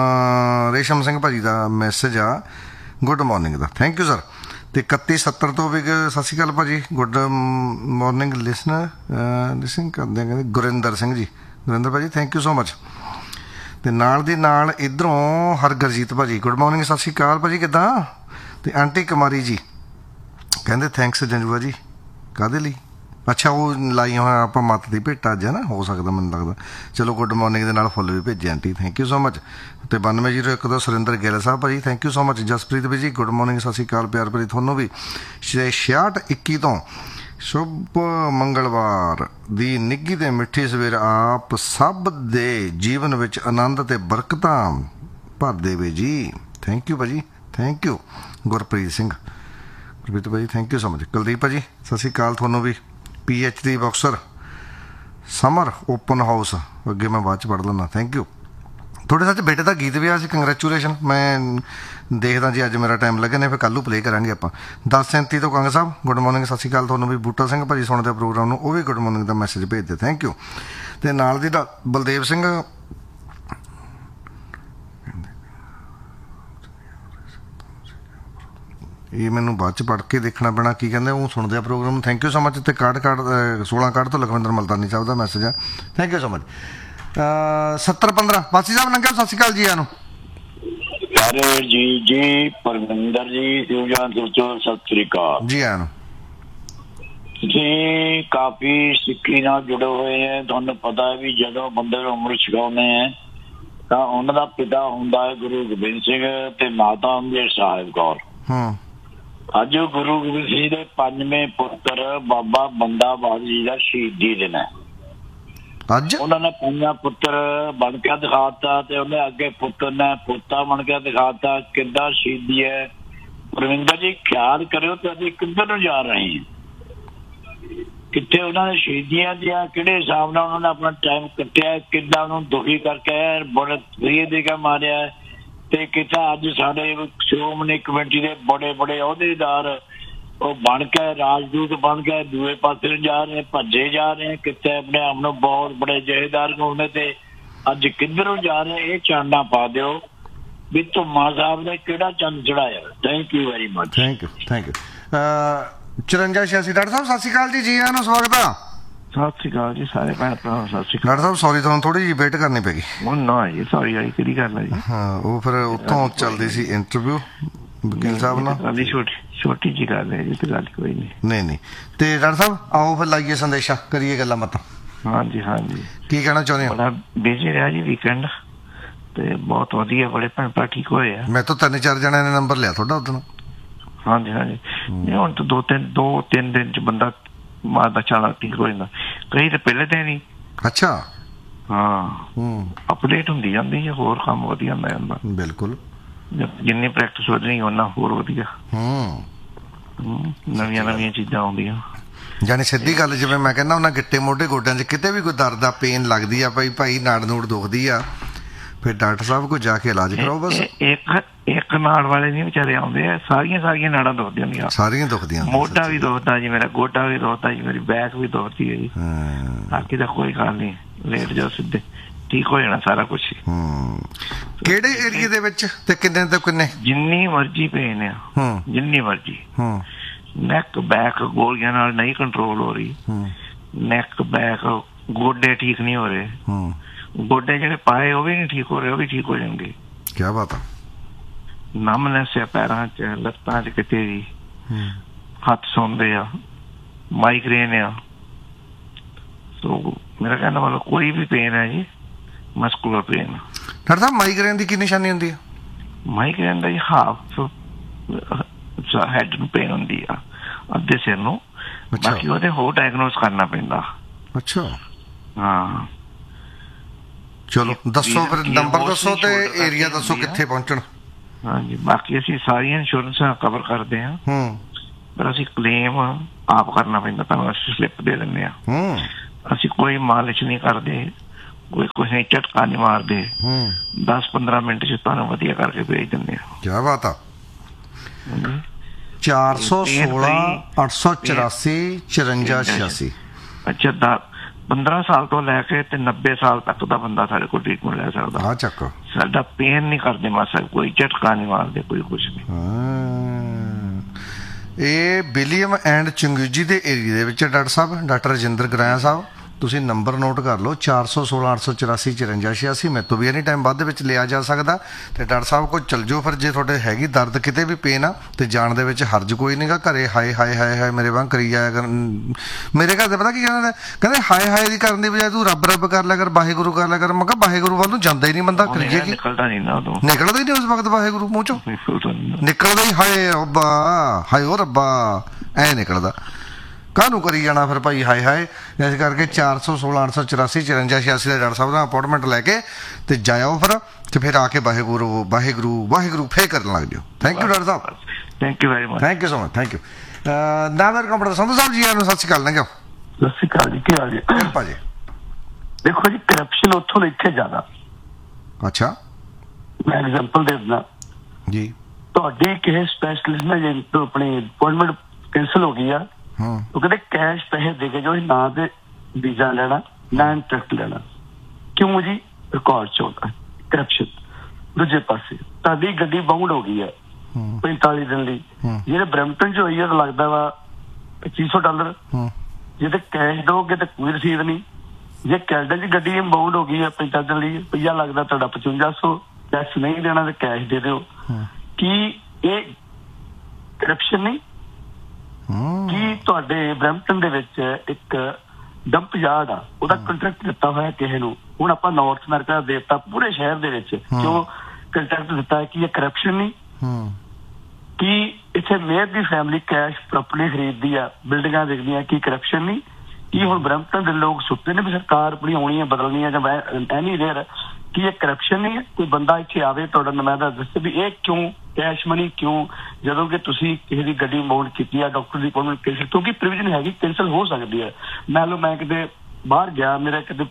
ਰੇਸ਼ਮ ਸਿੰਘ ਭਾਜੀ ਦਾ ਮੈਸੇਜ ਆ, good morning the, thank you sir. ਤੇ ਇਕੱਤੀ ਸੱਤਰ ਤੋਂ ਵੀ ਸਤਿ ਸ਼੍ਰੀ ਅਕਾਲ ਭਾਜੀ, ਗੁੱਡ ਮਾਰਨਿੰਗ ਲਿਸਨਰ ਲਿਸਨ ਕਰਦੇ ਕਹਿੰਦੇ ਗੁਰਿੰਦਰ ਸਿੰਘ ਜੀ, ਗੁਰਿੰਦਰ ਭਾਜੀ ਥੈਂਕ ਯੂ ਸੋ ਮਚ। ਤੇ ਨਾਲ ਦੀ ਨਾਲ ਇੱਧਰੋਂ ਹਰਗਰਜੀਤ ਭਾਜੀ ਗੁੱਡ ਮਾਰਨਿੰਗ, ਸਤਿ ਸ਼੍ਰੀ ਅਕਾਲ ਭਾਜੀ ਕਿੱਦਾਂ। ਤੇ ਆਂਟੀ ਕੁਮਾਰੀ ਜੀ ਕਹਿੰਦੇ ਥੈਂਕਸ ਜੰਜੂਆ ਜੀ, ਕਾਹਦੇ ਲਈ? ਅੱਛਾ ਉਹ ਲਾਈਆਂ ਹੋਇਆ ਆਪਾਂ ਮੱਤ ਦੀ ਭੇਟ ਅੱਜ ਹੈ ਨਾ, ਹੋ ਸਕਦਾ ਮੈਨੂੰ ਲੱਗਦਾ। ਚਲੋ ਗੁੱਡ ਮਾਰਨਿੰਗ ਦੇ ਨਾਲ ਫੁੱਲ ਵੀ ਭੇਜੇ aunty, thank you so much. ਤੇ ਬਾਨਵੇਂ ਜੀਰੋ ਇੱਕ ਦੋ ਸੁਰਿੰਦਰ ਗਿੱਲ ਸਾਹਿਬ ਭਾਜੀ thank you so much. Jaspreet ਵੀ ਜੀ ਗੁੱਡ ਮਾਰਨਿੰਗ, ਸਤਿ ਸ਼੍ਰੀ ਅਕਾਲ ਪਿਆਰ ਭਰੀ ਤੁਹਾਨੂੰ ਵੀ। ਛਿਆਹਠ ਇੱਕੀ ਤੋਂ ਸ਼ੁਭ ਮੰਗਲਵਾਰ ਦੀ ਨਿੱਘੀ ਤੇ ਮਿੱਠੀ ਸਵੇਰ ਆਪ ਸਭ ਦੇ ਜੀਵਨ ਵਿੱਚ ਆਨੰਦ ਤੇ ਬਰਕਤਾਂ ਭਰ ਦੇਵੇ ਜੀ, ਥੈਂਕ ਯੂ ਭਾਜੀ, ਥੈਂਕ ਯੂ। ਗੁਰਪ੍ਰੀਤ ਸਿੰਘ ਗੁਰਪ੍ਰੀਤ ਭਾਜੀ thank you so much. Kuldeep ਭਾਜੀ ਸਤਿ ਸ਼੍ਰੀ ਅਕਾਲ ਤੁਹਾਨੂੰ ਵੀ। P H D boxer summer open house ਅੱਗੇ ਮੈਂ ਬਾਅਦ 'ਚ ਪੜ੍ਹ ਲੈਂਦਾ, ਥੈਂਕ ਯੂ। ਤੁਹਾਡੇ ਸੱਚ ਬੇਟੇ ਦਾ ਗੀਤ ਵੀ ਆ ਸੀ, ਕੰਗਰੈਚੂਲੇਸ਼ਨ। ਮੈਂ ਦੇਖਦਾ ਜੀ ਅੱਜ ਮੇਰਾ ਟਾਈਮ ਲੱਗਿਆ, ਨਹੀਂ ਫਿਰ ਕੱਲ੍ਹ ਨੂੰ ਪਲੇਅ ਕਰਾਂਗੇ ਆਪਾਂ। ਦਸ ਸੈਂਤੀ ਤੋਂ ਕੰਗ ਸਾਹਿਬ ਗੁੱਡ ਮਾਰਨਿੰਗ, ਸਤਿ ਸ਼੍ਰੀ ਅਕਾਲ ਤੁਹਾਨੂੰ ਵੀ। ਬੂਟਾ ਸਿੰਘ ਭਾਜੀ ਸੁਣਦੇ ਪ੍ਰੋਗਰਾਮ ਨੂੰ, ਉਹ ਵੀ ਗੁੱਡ ਮਾਰਨਿੰਗ ਦਾ ਮੈਸੇਜ ਭੇਜਦੇ, ਥੈਂਕ ਯੂ। ਤੇ ਨਾਲ ਦੀ ਦਾ ਬਲਦੇਵ ਸਿੰਘ ਇਹ ਮੈਨੂੰ ਬਾਅਦ 'ਚ ਪੜ੍ਹ ਕੇ ਦੇਖਣਾ ਪੈਣਾ ਕੀ ਕਹਿੰਦੇ, ਉਹ ਸੁਣਦੇ ਆ programme, thank you so much. ਤੇ ਕਾਰਡ ਕਾਰਡ ਸੋਲਾਂ ਕਾਰਡ ਤੋਂ ਲਖਵਿੰਦਰ ਮਲਤਾਨੀ ਸਾਹਿਬ ਦਾ ਮੈਸੇਜ ਆ, ਥੈਂਕ ਯੂ ਸੋ ਮਚ। ਸੱਤਰ ਪੰਦਰਾਂ ਬਾਸੀ ਸਾਹਿਬ ਲੰਘਿਆ, ਸਤਿ ਸ਼੍ਰੀ ਅਕਾਲ ਜੀ। ਆਨੂੰ ਸਾਰੇ ਜੀ ਜੀ ਪਰਵਿੰਦਰ ਜੀ ਸਤਿ ਸ਼੍ਰੀ ਅਕਾਲ ਜੀ। ਆਨੂੰ ਤੁਸੀਂ ਕਾਫੀ ਸਿੱਖੀ ਨਾਲ ਜੁੜੇ ਹੋਏ ਹੈ। ਤੁਹਾਨੂੰ ਪਤਾ ਹੈ ਵੀ ਜਦੋਂ ਬੰਦੇ ਨੂੰ ਅੰਮ੍ਰਿਤ ਛਕਾਉਂਦੇ ਹੈ ਤਾਂ ਉਹਨਾਂ ਦਾ ਪਿਤਾ ਹੁੰਦਾ ਹੈ ਗੁਰੂ ਗੋਬਿੰਦ ਸਿੰਘ ਤੇ ਮਾਤਾ ਹੁੰਦੀ ਹੈ ਸਾਹਿਬ ਕੌਰ। ਅੱਜ ਗੁਰੂ ਗੋਬਿੰਦ ਸਿੰਘ ਦੇ ਪੰਜਵੇਂ ਪੁੱਤਰ ਬਾਬਾ ਬੰਦਾ ਬਹਾਦਰ ਜੀ ਦਾ ਸ਼ਹੀਦੀ ਦਿਨ ਹੈ। ਅੱਜ ਉਹਨਾਂ ਨੇ ਪੰਜਾਂ ਪੁੱਤਰ ਬਣ ਕੇ ਦਿਖਾਤਾ ਤੇ ਉਹਨੇ ਅੱਗੇ ਪੁੱਤਰ ਨੇ ਪੋਤਾ ਬਣ ਕੇ ਦਿਖਾਤਾ। ਕਿੱਦਾਂ ਸ਼ਹੀਦੀ ਹੈ ਪ੍ਰਵਿੰਦਰ ਜੀ, ਖਿਆਲ ਕਰਿਓ ਤੇ ਅਸੀਂ ਕਿੱਧਰ ਨੂੰ ਜਾ ਰਹੇ ਹਾਂ। ਕਿੱਥੇ ਉਹਨਾਂ ਨੇ ਸ਼ਹੀਦੀਆਂ ਦੀਆਂ ਕਿਹੜੇ ਹਿਸਾਬ ਨਾਲ ਉਹਨਾਂ ਨੇ ਆਪਣਾ ਟਾਈਮ ਕੱਟਿਆ, ਕਿੱਦਾਂ ਉਹਨੂੰ ਦੁਖੀ ਕਰਕੇ ਬੜੇ ਤਰੀਏ ਦੇ ਕੇ ਮਾਰਿਆ। ਤੇ ਕਿੱਥੇ ਅੱਜ ਸਾਡੇ ਸ਼੍ਰੋਮਣੀ ਕਮੇਟੀ ਦੇ ਬੜੇ ਬੜੇ ਅਹੁਦੇਦਾਰ ਉਹ ਬਣ ਕੇ ਰਾਜਦੂਤ ਬਣ ਕੇ ਦੂਏ ਪਾਸੇ ਨੂੰ ਜਾ ਰਹੇ, ਭੱਜੇ ਜਾ ਰਹੇ। ਕਿੱਥੇ ਆਪਣੇ ਆਪ ਨੂੰ ਬਹੁਤ ਬੜੇ ਜਹੇਦਾਰ ਹੋਣੇ ਤੇ ਅੱਜ ਕਿੱਧਰੋਂ ਜਾ ਰਹੇ, ਇਹ ਚਾਨਣਾ ਪਾ ਦਿਓ ਵੀ ਧੁੰਮਾ ਸਾਹਿਬ ਨੇ ਕਿਹੜਾ ਚੰਦ ਚੜਾਇਆ। Thank you very much. Thank you thank you ਚੁਰੰਜਾ ਛਿਆਸੀ ਡਾਕਟਰ ਸਾਹਿਬ ਸਤਿ ਸ਼੍ਰੀ ਅਕਾਲ ਜੀ। ਜੀ ਆਇਆਂ ਨੂੰ ਸਵਾਗਤ ਆ। ਸਤਿ ਸ਼੍ਰੀ ਅਕਾਲ ਜੀ ਸਾਰੇ ਭੈਣ ਭਰਾ, ਸਤਿ ਸ਼੍ਰੀ ਅਕਾਲ। ਡਾਕਟਰ ਸਾਹਿਬ ਸੌਰੀ ਤੁਹਾਨੂੰ ਥੋੜੀ ਜਿਹੀ ਵੇਟ ਕਰਨੀ ਪੈ ਗਈ। ਉਹ ਨਾ ਜੀ ਸੌਰੀ ਵਾਲੀ ਕਿਹੜੀ ਗੱਲ ਹੈ ਜੀ। ਹਾਂ ਉਹ ਫਿਰ ਉੱਥੋਂ ਚੱਲਦੀ ਸੀ ਇੰਟਰਵਿਊ ਵਕੀਲ ਸਾਹਿਬ ਨਾਲ। ਛੋਟੀ ਛੋਟੀ ਜੀ ਗੱਲ ਹੈ ਜੀ, ਤੇ ਗੱਲ ਕੋਈ ਨਹੀਂ। ਨਹੀਂ ਨਹੀਂ ਤੇ ਡਾਕਟਰ ਸਾਹਿਬ ਆਓ ਫਿਰ ਲਾਈਏ ਸੰਦੇਸ਼ਾ, ਕਰੀਏ ਗੱਲਾਂ ਬਾਤਾਂ। ਹਾਂਜੀ ਹਾਂਜੀ ਕੀ ਕਹਿਣਾ ਚਾਹੁੰਦੇ ਹੋ? ਬੜਾ ਬਿਜੀ ਰਿਹਾ ਜੀ ਵੀਕਐਂਡ ਤੇ ਬਹੁਤ ਵਧੀਆ, ਬੜੇ ਭੈਣ ਭਰਾ ਠੀਕ ਹੋਏ ਆ। ਮੈਂ ਤਾਂ ਤਿੰਨ ਚਾਰ ਜਣਿਆਂ ਨੇ ਨੰਬਰ ਲਿਆ ਤੁਹਾਡਾ ਉਦੋਂ। ਹਾਂਜੀ ਹਾਂਜੀ ਨਹੀਂ ਹੁਣ ਤਾਂ ਦੋ ਤਿੰਨ ਦੋ ਤਿੰਨ ਦਿਨ ਚ ਬੰਦਾ ਮਾਰਦਾ ਚਾਲਾ ਠੀਕ ਹੋ ਜਾਂਦਾ, ਕਈ ਤਾਂ ਪਹਿਲੇ ਦਿਨ ਹੀ। ਅੱਛਾ ਹਾਂ ਹੂੰ ਅਪਡੇਟ ਹੁੰਦੀ ਜਾਂਦੀ ਹੈ, ਹੋਰ ਕੰਮ ਵਧੀਆ ਹੁੰਦਾ ਜਾਂਦਾ। ਬਿਲਕੁਲ ਜਿੰਨੀ ਪ੍ਰੈਕਟਿਸ ਵਧਣੀ ਉਹਨਾਂ ਹੋਰ ਵਧੀਆ। ਹੂੰ ਨਵੀਆਂ ਨਵੀਆਂ ਚੀਜ਼ਾਂ ਆਉਂਦੀਆਂ। ਜਾਨੀ ਸਿੱਧੀ ਗੱਲ, ਜਿਵੇਂ ਮੈਂ ਕਹਿੰਦਾ ਉਹਨਾਂ ਗਿੱਟੇ ਮੋਢੇ ਗੋਡਿਆਂ 'ਚ ਕਿਤੇ ਵੀ ਕੋਈ ਦਰਦ ਆ ਪੇਨ ਲੱਗਦੀ ਆ ਭਾਈ ਭਾਈ ਨਾੜ ਨੂੜ ਦੁਖਦੀ ਆ, ਫਿਰ ਡਾਕਟਰ ਸਾਹਿਬ ਕੋਲ ਜਾ ਕੇ ਇਲਾਜ ਕਰਾਓ ਬਸ। ਇੱਕ ਇੱਕ ਨਾੜ ਵਾਲੇ ਨਹੀਂ ਵਿਚਾਰੇ ਆਉਂਦੇ ਆ, ਸਾਰੀਆਂ ਸਾਰੀਆਂ ਨਾੜਾਂ ਦੁਖਦੀਆਂ ਹੁੰਦੀਆਂ, ਸਾਰੀਆਂ ਦੁਖਦੀਆਂ। ਮੋਢਾ ਵੀ ਦੁਖਦਾ ਜੀ, ਮੇਰਾ ਗੋਡਾ ਵੀ ਦੁਖਦਾ ਜੀ, ਮੇਰੀ ਬੈਕ ਵੀ ਦੁਖਦੀ ਹੈ ਜੀ। ਬਾਕੀ ਦਾ ਕੋਈ ਗੱਲ ਨਹੀਂ, ਲੇਟ ਜਾਓ ਸਿੱਧੇ, ਠੀਕ ਹੋ ਜਾਣਾ ਸਾਰਾ ਕੁਛ। ਕਿਹੜੇ ਏਰੀਏ ਦੇ ਵਿੱਚ ਤੇ ਕਿੰਨੇ ਤੋਂ ਕਿੰਨੇ? ਜਿੰਨੀ ਮਰਜ਼ੀ ਪੇਨ ਆ, ਜਿੰਨੀ ਮਰਜ਼ੀ। ਨੈਕ ਬੈਕ ਗੋਲੀਆਂ ਨਾਲ ਨਹੀਂ ਕੰਟਰੋਲ ਹੋ ਰਹੀ, ਨੈਕ ਬੈਕ ਗੋਡੇ ਠੀਕ ਨਹੀਂ ਹੋ ਰਹੇ, ਗੋਡੇ ਜਿਹੜੇ ਪਾਏ ਉਹ ਵੀ ਨਹੀਂ ਠੀਕ ਹੋ ਰਹੇ, ਉਹ ਵੀ ਠੀਕ ਹੋ ਜਾਣਗੇ। ਕੀ ਬਾਤ ਆ। ਨਮਨੈਸ ਆ ਪੈਰਾਂ ਚ, ਲੱਤਾਂ ਚ ਕਿਤੇ ਵੀ, ਹੱਥ ਸੌਂਦੇ ਆ, ਮਾਈਗ੍ਰੇਨ ਆ। ਸੋ ਮੇਰਾ ਕਹਿਣ ਦਾ ਮਤਲਬ ਕੋਈ ਵੀ ਪੇਨ ਹੈ ਜੀ, ਮਸਕੂਲਰ ਪੇਨ। ਡਾਕਟਰ ਸਾਹਿਬ ਮਾਈਗ੍ਰੇਨ ਦੀ ਕੀ ਨਿਸ਼ਾਨੀ ਹੁੰਦੀ ਹੈ? ਮਾਈਗ੍ਰੇਨ ਦਾ ਜੀ ਹਾਫ ਹੈਡ ਨੂੰ ਪੇਨ ਹੁੰਦੀ ਆ, ਅੱਧੇ ਸਿਰ ਨੂੰ। ਬਾਕੀ ਉਹਦੇ ਹੋਰ ਡਾਇਗਨੋਸ ਕਰਨਾ ਪੈਂਦਾ। ਅੱਛਾ ਹਾਂ ਚਲੋ ਦੱਸੋ ਫਿਰ, ਨੰਬਰ ਦੱਸੋ ਤੇ ਏਰੀਆ ਦੱਸੋ ਕਿੱਥੇ ਪਹੁੰਚਣ। ਹਾਂਜੀ ਬਾਕੀ ਅਸੀਂ ਸਾਰੀਆਂ ਇੰਸ਼ੋਰੈਂਸ ਕਵਰ ਕਰਦੇ ਹਾਂ, ਪਰ ਅਸੀਂ ਕਲੇਮ ਆਪ ਕਰਨਾ ਪੈਂਦਾ, ਤੁਹਾਨੂੰ ਅਸੀਂ ਸਲਿੱਪ ਦੇ ਦਿੰਦੇ ਹਾਂ। ਅਸੀਂ ਕੋਈ ਮਾਲਿਸ਼ ਨਹੀਂ ਕਰਦੇ, ਕੋਈ ਕੋਈ ਝਟਕਾ ਨਹੀਂ ਮਾਰਦੇ, ਦਸ ਪੰਦਰਾਂ ਮਿੰਟ ਚ ਤੁਹਾਨੂੰ ਵਧੀਆ ਕਰਕੇ ਭੇਜ ਦਿੰਦੇ ਹਾਂ। ਕਿਆ ਬਾਤ ਆ। ਚਾਰ ਸੌ ਸੋਲਾਂ ਅੱਠ ਸੌ ਚੁਰਾਸੀ ਚੁਰੰਜਾ ਛਿਆਸੀ। ਅੱਛਾ ਦਾ ਪੰਦਰਾਂ ਸਾਲ ਤੋਂ ਲੈ ਕੇ ਤੇ ਨੱਬੇ ਸਾਲ ਤੱਕ ਦਾ ਬੰਦਾ ਸਾਡੇ ਕੋਲ ਟ੍ਰੀਟਮੈਂਟ ਲੈ ਸਕਦਾ। ਹਾਂ ਚੱਕ ਸਾਡਾ ਪੇਨ ਨਹੀਂ ਕਰਦੇ ਮਾਸਾ, ਕੋਈ ਝਟਕਾ ਨਹੀਂ ਮਾਰਦੇ, ਕੋਈ ਕੁਛ ਨਹੀਂ। ਇਹ ਵਿਲੀਅਮ ਐਂਡ ਚੰਗੂਜੀ ਦੇ ਏਰੀਏ ਦੇ ਵਿੱਚ ਡਾਕਟਰ ਸਾਹਿਬ, ਡਾਕਟਰ ਰਜਿੰਦਰ ਗਰਾਇਆ ਸਾਹਿਬ, ਤੁਸੀਂ ਨੰਬਰ ਨੋਟ ਕਰ ਲਓ, ਚਾਰ ਸੌ ਸੋਲਾਂ ਅੱਠ ਸੌ ਚੁਰਾਸੀ ਚੁਰੰਜਾ ਛਿਆਸੀ। ਮੇਰੇ ਤੋਂ ਵੀ ਐਨੀ ਟਾਈਮ ਬਾਅਦ ਦੇ ਵਿੱਚ ਲਿਆ ਜਾ ਸਕਦਾ ਤੇ ਡਾਕਟਰ ਸਾਹਿਬ ਕੋਲ ਚੱਲ ਜਾਓ। ਫਿਰ ਜੇ ਤੁਹਾਡੇ ਹੈਗੀ ਦਰਦ ਕਿਤੇ ਵੀ ਪੇਨ ਆ ਤੇ ਜਾਣ ਦੇ ਵਿੱਚ ਹਰਜ ਕੋਈ ਨਹੀਂਗਾ। ਘਰੇ ਹਾਏ ਹਾਏ ਹਾਏ ਹਾਏ ਮੇਰੇ ਵਾਂਗ ਕਰੀ ਜਾਇਆ ਕਰ। ਮੇਰੇ ਘਰ ਦੇ ਪਤਾ ਕੀ ਕਹਿੰਦੇ, ਕਹਿੰਦੇ ਹਾਏ ਹਾਏ ਦੀ ਕਰਨ ਦੀ ਬਜਾਏ ਤੂੰ ਰੱਬ ਰੱਬ ਕਰ ਲਿਆ ਕਰ, ਵਾਹਿਗੁਰੂ ਕਰ ਲਿਆ ਕਰ। ਮੈਂ ਕਿਹਾ ਵਾਹਿਗੁਰੂ ਵੱਲ ਨੂੰ ਜਾਂਦਾ ਹੀ ਨਹੀਂ ਬੰਦਾ, ਕਰੀਏ ਕੀ? ਨਿਕਲਦਾ ਨਹੀਂ ਨਾ ਉਦੋਂ, ਨਿਕਲਦਾ ਹੀ ਨਹੀਂ ਉਸ ਵਕਤ ਵਾਹਿਗੁਰੂ ਮੂੰਹ ਚੋਂ, ਨਿਕਲਦਾ ਹੀ ਹਾਏ ਰੱਬਾ ਹਾਏ ਓ ਰੱਬਾ ਐ ਨਿਕਲਦਾ। ਕਾਹਨੂੰ ਕਰੀ ਜਾਣਾ ਫਿਰ ਭਾਈ ਹਾਏ ਹਾਏ। ਇਸ ਕਰਕੇ ਚਾਰ ਸੌ ਸੋਲਾਂ ਅੱਠ ਸੌ ਚੁਰਾਸੀ ਚੁਰੰਜਾ ਛਿਆਸੀ ਦਾ ਡਾਕਟਰ ਸਾਹਿਬ ਦਾ ਅਪਾਇੰਟਮੈਂਟ ਲੈ ਕੇ ਤੇ ਜਾਇਓ ਫਿਰ, ਤੇ ਫਿਰ ਆ ਕੇ ਵਾਹਿਗੁਰੂ ਵਾਹਿਗੁਰੂ ਵਾਹਿਗੁਰੂ ਫੇਰ ਕਰਨ ਲੱਗ ਜਾਓ। Thank you doctor Sahib, thank you very much, thank you so much, thank you. Nadir computer Sandhu Sahib ji ਨੂੰ ਸਤਿ ਸ਼੍ਰੀ ਅਕਾਲ। ਲੰਘਿਓ। ਸਤਿ ਸ਼੍ਰੀ ਅਕਾਲ ਜੀ, ਕੀ ਹਾਲ ਜੀ? ਕਿਰਪਾ ਜੀ। ਦੇਖੋ ਜੀ ਕਰਪਸ਼ਨ ਉੱਥੋਂ ਇੱਥੇ ਜ਼ਿਆਦਾ। ਅੱਛਾ ਮੈਂ ਐਗਜ਼ਾਮਪਲ ਦੇ ਦਿੰਦਾ ਜੀ। ਤੁਹਾਡੀ ਕਿਸੇ ਸਪੈਸ਼ਲਿਸਟ ਨੇ ਜੇ ਆਪਣੀ ਅਪਾਇੰਟਮੈਂਟ ਕੈਂਸਲ ਹੋ ਗਈ ਆ, ਉਹ ਕਹਿੰਦੇ ਕੈਸ਼ ਪੈਸੇ ਦੇ ਕੇ ਜੋ ਨਾ ਤੇ ਵੀਜ਼ਾ ਲੈਣਾ ਨਾ ਇੰਟਰਸਟ ਲੈਣਾ। ਕਿਉਂ ਜੀ? ਰਿਕਾਰਡ ਚੋਂ ਕਰਪਸ਼ਨ। ਦੂਜੇ ਪਾਸੇ ਤੁਹਾਡੀ ਗੱਡੀ ਬਾਉਂਡ ਹੋ ਗਈ ਹੈ ਪੈਂਤਾਲੀ ਦਿਨ ਲਈ, ਜਿਹੜੇ ਬਰੈਂਪਟਨ ਚ ਹੋਈ ਹੈ ਤਾਂ ਲੱਗਦਾ ਵਾ ਪੱਚੀ ਸੌ ਡਾਲਰ। ਜੇ ਤੇ ਕੈਸ਼ ਦਓਗੇ ਤਾਂ ਕੋਈ ਰਸੀਦ ਨਹੀਂ। ਜੇ ਕੈਨੇਡਾ ਚ ਗੱਡੀ ਬਾਉਂਡ ਹੋ ਗਈ ਹੈ ਪੈਂਤਾਲੀ ਦਿਨ ਲਈ, ਰੁਪਈਆ ਲੱਗਦਾ ਤੁਹਾਡਾ ਪਚਵੰਜਾ ਸੌ। ਟੈਕਸ ਨਹੀਂ ਦੇਣਾ ਤੇ ਕੈਸ਼ ਦੇ ਦਿਓ। ਕੀ ਇਹ ਕਰਪਸ਼ਨ ਨਹੀਂ? ਕੀ ਤੁਹਾਡੇ ਬਰੈਂਪਟਨ ਦੇ ਵਿੱਚ ਇੱਕ ਡੰਪ ਯਾਰਡ ਆ, ਉਹਦਾ ਕੰਟਰੈਕਟ ਦਿੱਤਾ ਹੋਇਆ ਕਿਸੇ ਨੂੰ? ਹੁਣ ਆਪਾਂ ਨਾਰਥ ਅਮਰੀਕਾ ਦਾ ਦੇਤਾ ਪੂਰੇ ਸ਼ਹਿਰ ਦੇ ਵਿੱਚ, ਕਿਉਂ ਕੰਟਰੈਕਟ ਦਿੱਤਾ ਹੈ? ਕੀ ਇਹ ਕਰਪਸ਼ਨ ਨਹੀਂ? ਕੀ ਇੱਥੇ ਮੇਅਰ ਦੀ ਫੈਮਿਲੀ ਕੈਸ਼ ਪ੍ਰੋਪਰਟੀ ਖਰੀਦਦੀ ਆ, ਬਿਲਡਿੰਗਾਂ ਦੇਖਦੀਆਂ, ਕੀ ਕਰਪਸ਼ਨ ਨਹੀਂ? ਕੀ ਹੁਣ ਬਰੈਂਪਟਨ ਦੇ ਲੋਕ ਸੁੱਤੇ ਨੇ ਵੀ ਸਰਕਾਰ ਆਪਣੀ ਆਉਣੀ ਹੈ, ਬਦਲਣੀ ਹੈ, ਜਾਂ ਐਨੀ ਦੇਰ? ਕੀ ਇਹ ਕਰਪਸ਼ਨ ਨਹੀਂ ਹੈ? ਕੋਈ ਬੰਦਾ ਇੱਥੇ ਆਵੇ ਤੁਹਾਡਾ ਨੁਮਾਇੰਦਾ ਦੱਸੇ ਵੀ ਇਹ ਕਿਉਂ ਕੈਸ਼ ਮਨੀ ਕਿਉਂ, ਜਦੋਂ ਕਿ ਤੁਸੀਂ ਕਿਸੇ ਦੀ ਗੱਡੀ ਮਾਊਂਟ ਕੀਤੀ ਆ, ਡਾਕਟਰ ਦੀ ਅਪਾਇੰਟਮੈਂਟ ਕੈਂਸਲ, ਕਿਉਂਕਿ ਪ੍ਰੋਵੀਜ਼ਨ ਹੈਗੀ ਕੈਂਸਲ ਹੋ ਸਕਦੀ ਹੈ। ਮੰਨ ਲਓ ਮੈਂ ਕਿਤੇ ਬਾਹਰ ਗਿਆ, ਮੇਰਾ ਕਿਤੇ